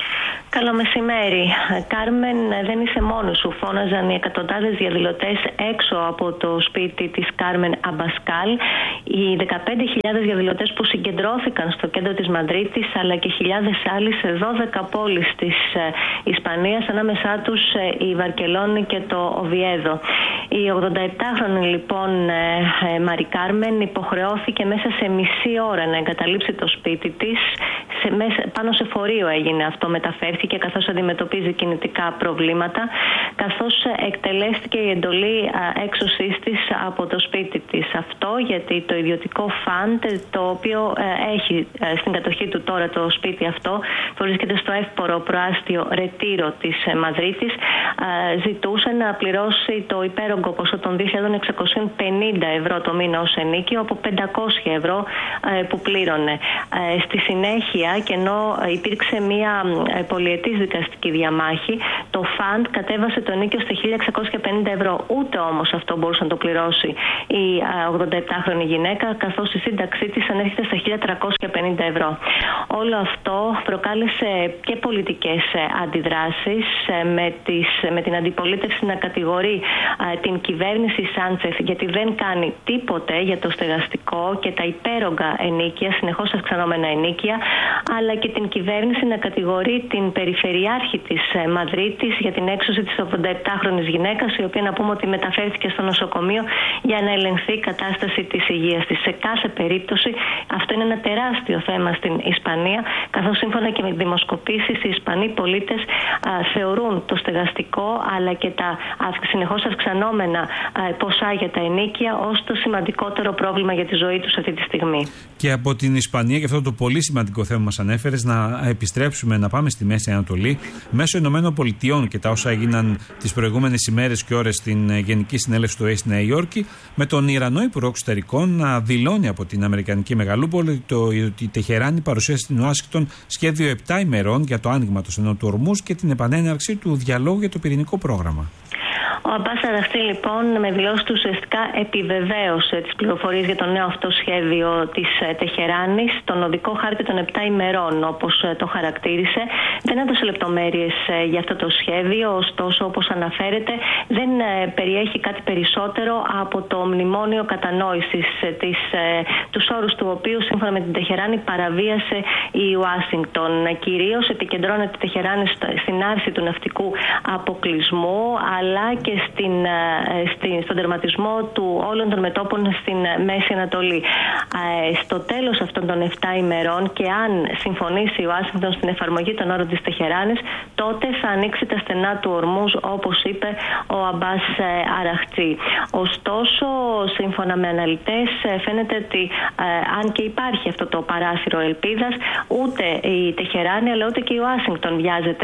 [SPEAKER 8] Καλό μεσημέρι. Κάρμεν, δεν είσαι μόνος σου. Φώναζαν οι εκατοντάδες διαδηλωτές έξω από το σπίτι της Κάρμεν Αμπασκάλ. Οι δεκαπέντε χιλιάδες διαδηλωτές που συγκεντρώθηκαν στο κέντρο της Μαδρίτης, αλλά και χιλιάδες άλλοι σε δώδεκα πόλεις της Ισπανίας, ανάμεσά τους η Βαρκελόνη και το Οβιέδο. Η ογδονταεπτάχρονη λοιπόν Μαρι Κάρμεν υποχρεώθηκε μέσα σε μισή ώρα να εγκαταλείψει το σπίτι της. Σε, μέσα, πάνω σε φορείο έγινε αυτό, μεταφέρθηκε καθώς αντιμετωπίζει κινητικά προβλήματα, καθώς εκτελέστηκε η εντολή έξωσής της από το σπίτι της. Αυτό γιατί το ιδιωτικό φαντ, το οποίο έχει στην κατοχή του τώρα το σπίτι αυτό, βρίσκεται στο εύπορο προάστιο Ρετήρο της Μαδρίτης, ζητούσε να πληρώσει το υπέρογκο ποσό των δύο χιλιάδες εξακόσια πενήντα ευρώ το μήνα ως ενίκιο από πεντακόσια ευρώ που πλήρωνε. Στη συνέχεια, και ενώ υπήρξε μια πολυετής δικαστική διαμάχη, το φαντ κατέβασε το ενίκιο στα χίλια εξακόσια πενήντα ευρώ. Ούτε όμως αυτό μπορούσε να το πληρώσει η ογδονταεπτάχρονη γυναίκα, καθώς η σύνταξή της ανέρχεται στα χίλια τριακόσια πενήντα ευρώ. Όλο αυτό προκάλεσε και πολιτικές αντιδράσεις, με, τις, με την αντιπολίτευση να κατηγορεί την κυβέρνηση Σάντσεφ γιατί δεν κάνει τίποτε για το στεγαστικό και τα υπέρογκα ενίκια, συνεχώς αυξανόμενα ενίκια, αλλά και την κυβέρνηση να κατηγορεί την περιφερειάρχη της Μαδρίτης για την έξωση της ογδονταεπτάχρονης γυναίκας, η οποία να πούμε ότι μεταφέρθηκε στο νοσοκομείο για να ελεγχθεί η κατάσταση της υγείας της. Σε κάθε περίπτωση αυτό είναι ένα τεράστιο θέμα στην Ισπανία, καθώς σύμφωνα και με δημοσκοπήσεις οι Ισπανοί πολίτες α, θεωρούν το στεγαστικό αλλά και τα συνεχώς αυξανόμενα α, ποσά για τα ενίκια ως το σημαντικότερο πρόβλημα για τη ζωή τους αυτή τη στιγμή.
[SPEAKER 1] Και από την Ισπανία, και αυτό το πολύ σημαντικό θέμα μας ανέφερες, να επιστρέψουμε, να πάμε στη Μέση Ανατολή, μέσω Ηνωμένων Πολιτειών και τα όσα έγιναν τις προηγούμενες ημέρες και ώρες στην Γενική Συνέλευση του ΟΗΕ στη Νέα Υόρκη, με τον Ιρανό Υπουργό Εξωτερικών να δηλώνει από την Αμερικανική Μεγαλούπολη ότι η Τεχεράνη παρουσίασε στην Ουάσιγκτον σχέδιο επτά ημερών για το άνοιγμα του στενού του Ορμούζ και την επανέναρξη του διαλόγου για το πυρηνικό πρόγραμμα.
[SPEAKER 8] Ο Αμπάς Αραχτή λοιπόν με δηλώσεις του ουσιαστικά επιβεβαίωσε τις πληροφορίες για το νέο αυτό σχέδιο της Τεχεράνης, τον οδικό χάρτη των επτά ημερών όπως το χαρακτήρισε. Δεν έδωσε λεπτομέρειες για αυτό το σχέδιο, ωστόσο όπως αναφέρεται δεν περιέχει κάτι περισσότερο από το μνημόνιο κατανόησης, της, τους όρους του οποίου σύμφωνα με την Τεχεράνη παραβίασε η Ουάσιγκτον. Κυρίως επικεντρώνεται η Τεχεράνη στην άρση του ναυτικού αποκλεισμού, αλλά και στην, στην, στον τερματισμό του όλων των μετώπων στην Μέση Ανατολή. Στο τέλος αυτών των επτά ημερών, και αν συμφωνήσει η Ουάσιγκτον στην εφαρμογή των όρων της Τεχεράνης, τότε θα ανοίξει τα στενά του Ορμούζ, όπως είπε ο Αμπάς Αραχτή. Ωστόσο, σύμφωνα με αναλυτές, φαίνεται ότι αν και υπάρχει αυτό το παράθυρο ελπίδας, ούτε η Τεχεράνη αλλά ούτε και η Ουάσιγκτον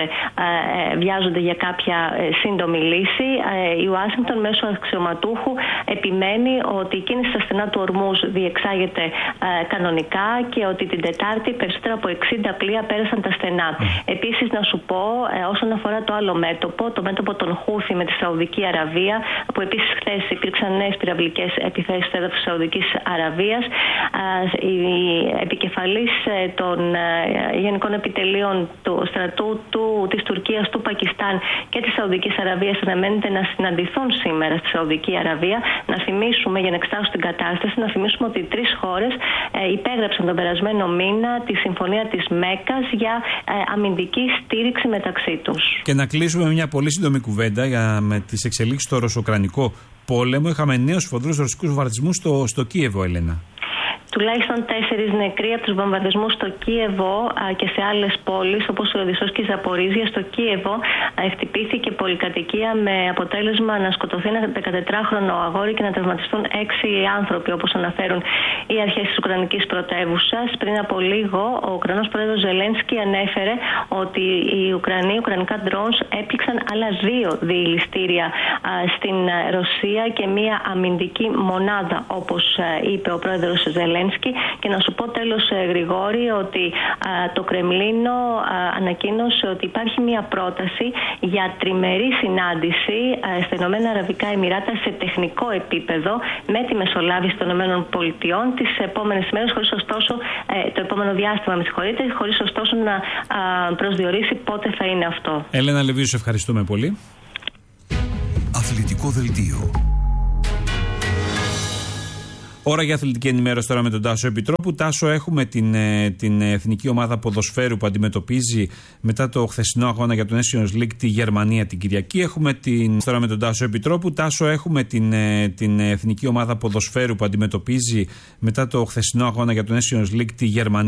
[SPEAKER 8] βιάζονται για κάποια σύντομη λύση. Η Ουάσιγκτον μέσω αξιωματούχου επιμένει ότι η κίνηση στα στενά του Ορμούζ διεξάγεται κανονικά και ότι την Τετάρτη περισσότερα από εξήντα πλοία πέρασαν τα στενά. Επίσης, να σου πω, όσον αφορά το άλλο μέτωπο, το μέτωπο των Χούθι με τη Σαουδική Αραβία, που επίσης χθες υπήρξαν νέες πυραυλικές επιθέσεις στο έδαφος της Σαουδικής Αραβίας, η επικεφαλής των γενικών επιτελείων του στρατού του, της Τουρκίας, του Πακιστάν και της Σαουδικής Αραβίας αναμένεται να συναντηθούν σήμερα στη Σαουδική Αραβία. Να θυμίσουμε, για να εξετάσουμε την κατάσταση, να θυμίσουμε ότι οι τρεις χώρες ε, υπέγραψαν τον περασμένο μήνα τη συμφωνία της Μέκκας για ε, αμυντική στήριξη μεταξύ τους. Και να κλείσουμε μια πολύ σύντομη κουβέντα για, με τις εξελίξεις στο ρωσο-ουκρανικό πόλεμο. Είχαμε νέους σφοδρούς ρωσικούς βομβαρδισμούς στο, στο Κίεβο, Έλενα. Τουλάχιστον τέσσερις νεκροί από τους βομβαρδισμούς στο Κίεβο α, και σε άλλες πόλεις όπως η Οδυσσός και η Ζαπορίζια. Στο Κίεβο α, χτυπήθηκε πολυκατοικία με αποτέλεσμα να σκοτωθεί ένα δεκατετράχρονο αγόρι και να τραυματιστούν έξι άνθρωποι, όπως αναφέρουν οι αρχές της Ουκρανικής πρωτεύουσας. Πριν από λίγο, ο Ουκρανός πρόεδρος Ζελένσκι ανέφερε ότι οι Ουκρανοί, ουκρανικά drones έπληξαν άλλα δύο διειληστήρια α, στην Ρωσία και μία αμυντική μονάδα, όπως α, είπε ο πρόεδρος Ζελένσκι. Και να σου πω τέλος, Γρηγόρη, ότι α, το Κρεμλίνο α, ανακοίνωσε ότι υπάρχει μια πρόταση για τριμερή συνάντηση α, στα Ηνωμένα Αραβικά Εμιράτα σε τεχνικό επίπεδο με τη μεσολάβηση των Ηνωμένων Πολιτειών τις επόμενες ημέρες, χωρίς ωστόσο ε, το επόμενο διάστημα, με συγχωρείτε, χωρίς ωστόσο να α, προσδιορίσει πότε θα είναι αυτό. Έλενα Λεβίου, σε ευχαριστούμε πολύ.
[SPEAKER 7] Αθλητικό δελτίο.
[SPEAKER 1] Ώρα για αθλητική ενημέρωση τώρα με τον Τάσο Επιτρόπου. Τάσο, έχουμε την, την εθνική ομάδα ποδοσφαίρου που αντιμετωπίζει μετά το χθεσινό αγώνα για το Nations League τη Γερμανία την Κυριακή. Έχουμε την. Τώρα με τον Τάσο Επιτρόπου. Τάσο, έχουμε την, την εθνική ομάδα ποδοσφαίρου που αντιμετωπίζει μετά το χθεσινό αγώνα για το Nations League τη Γερμανία.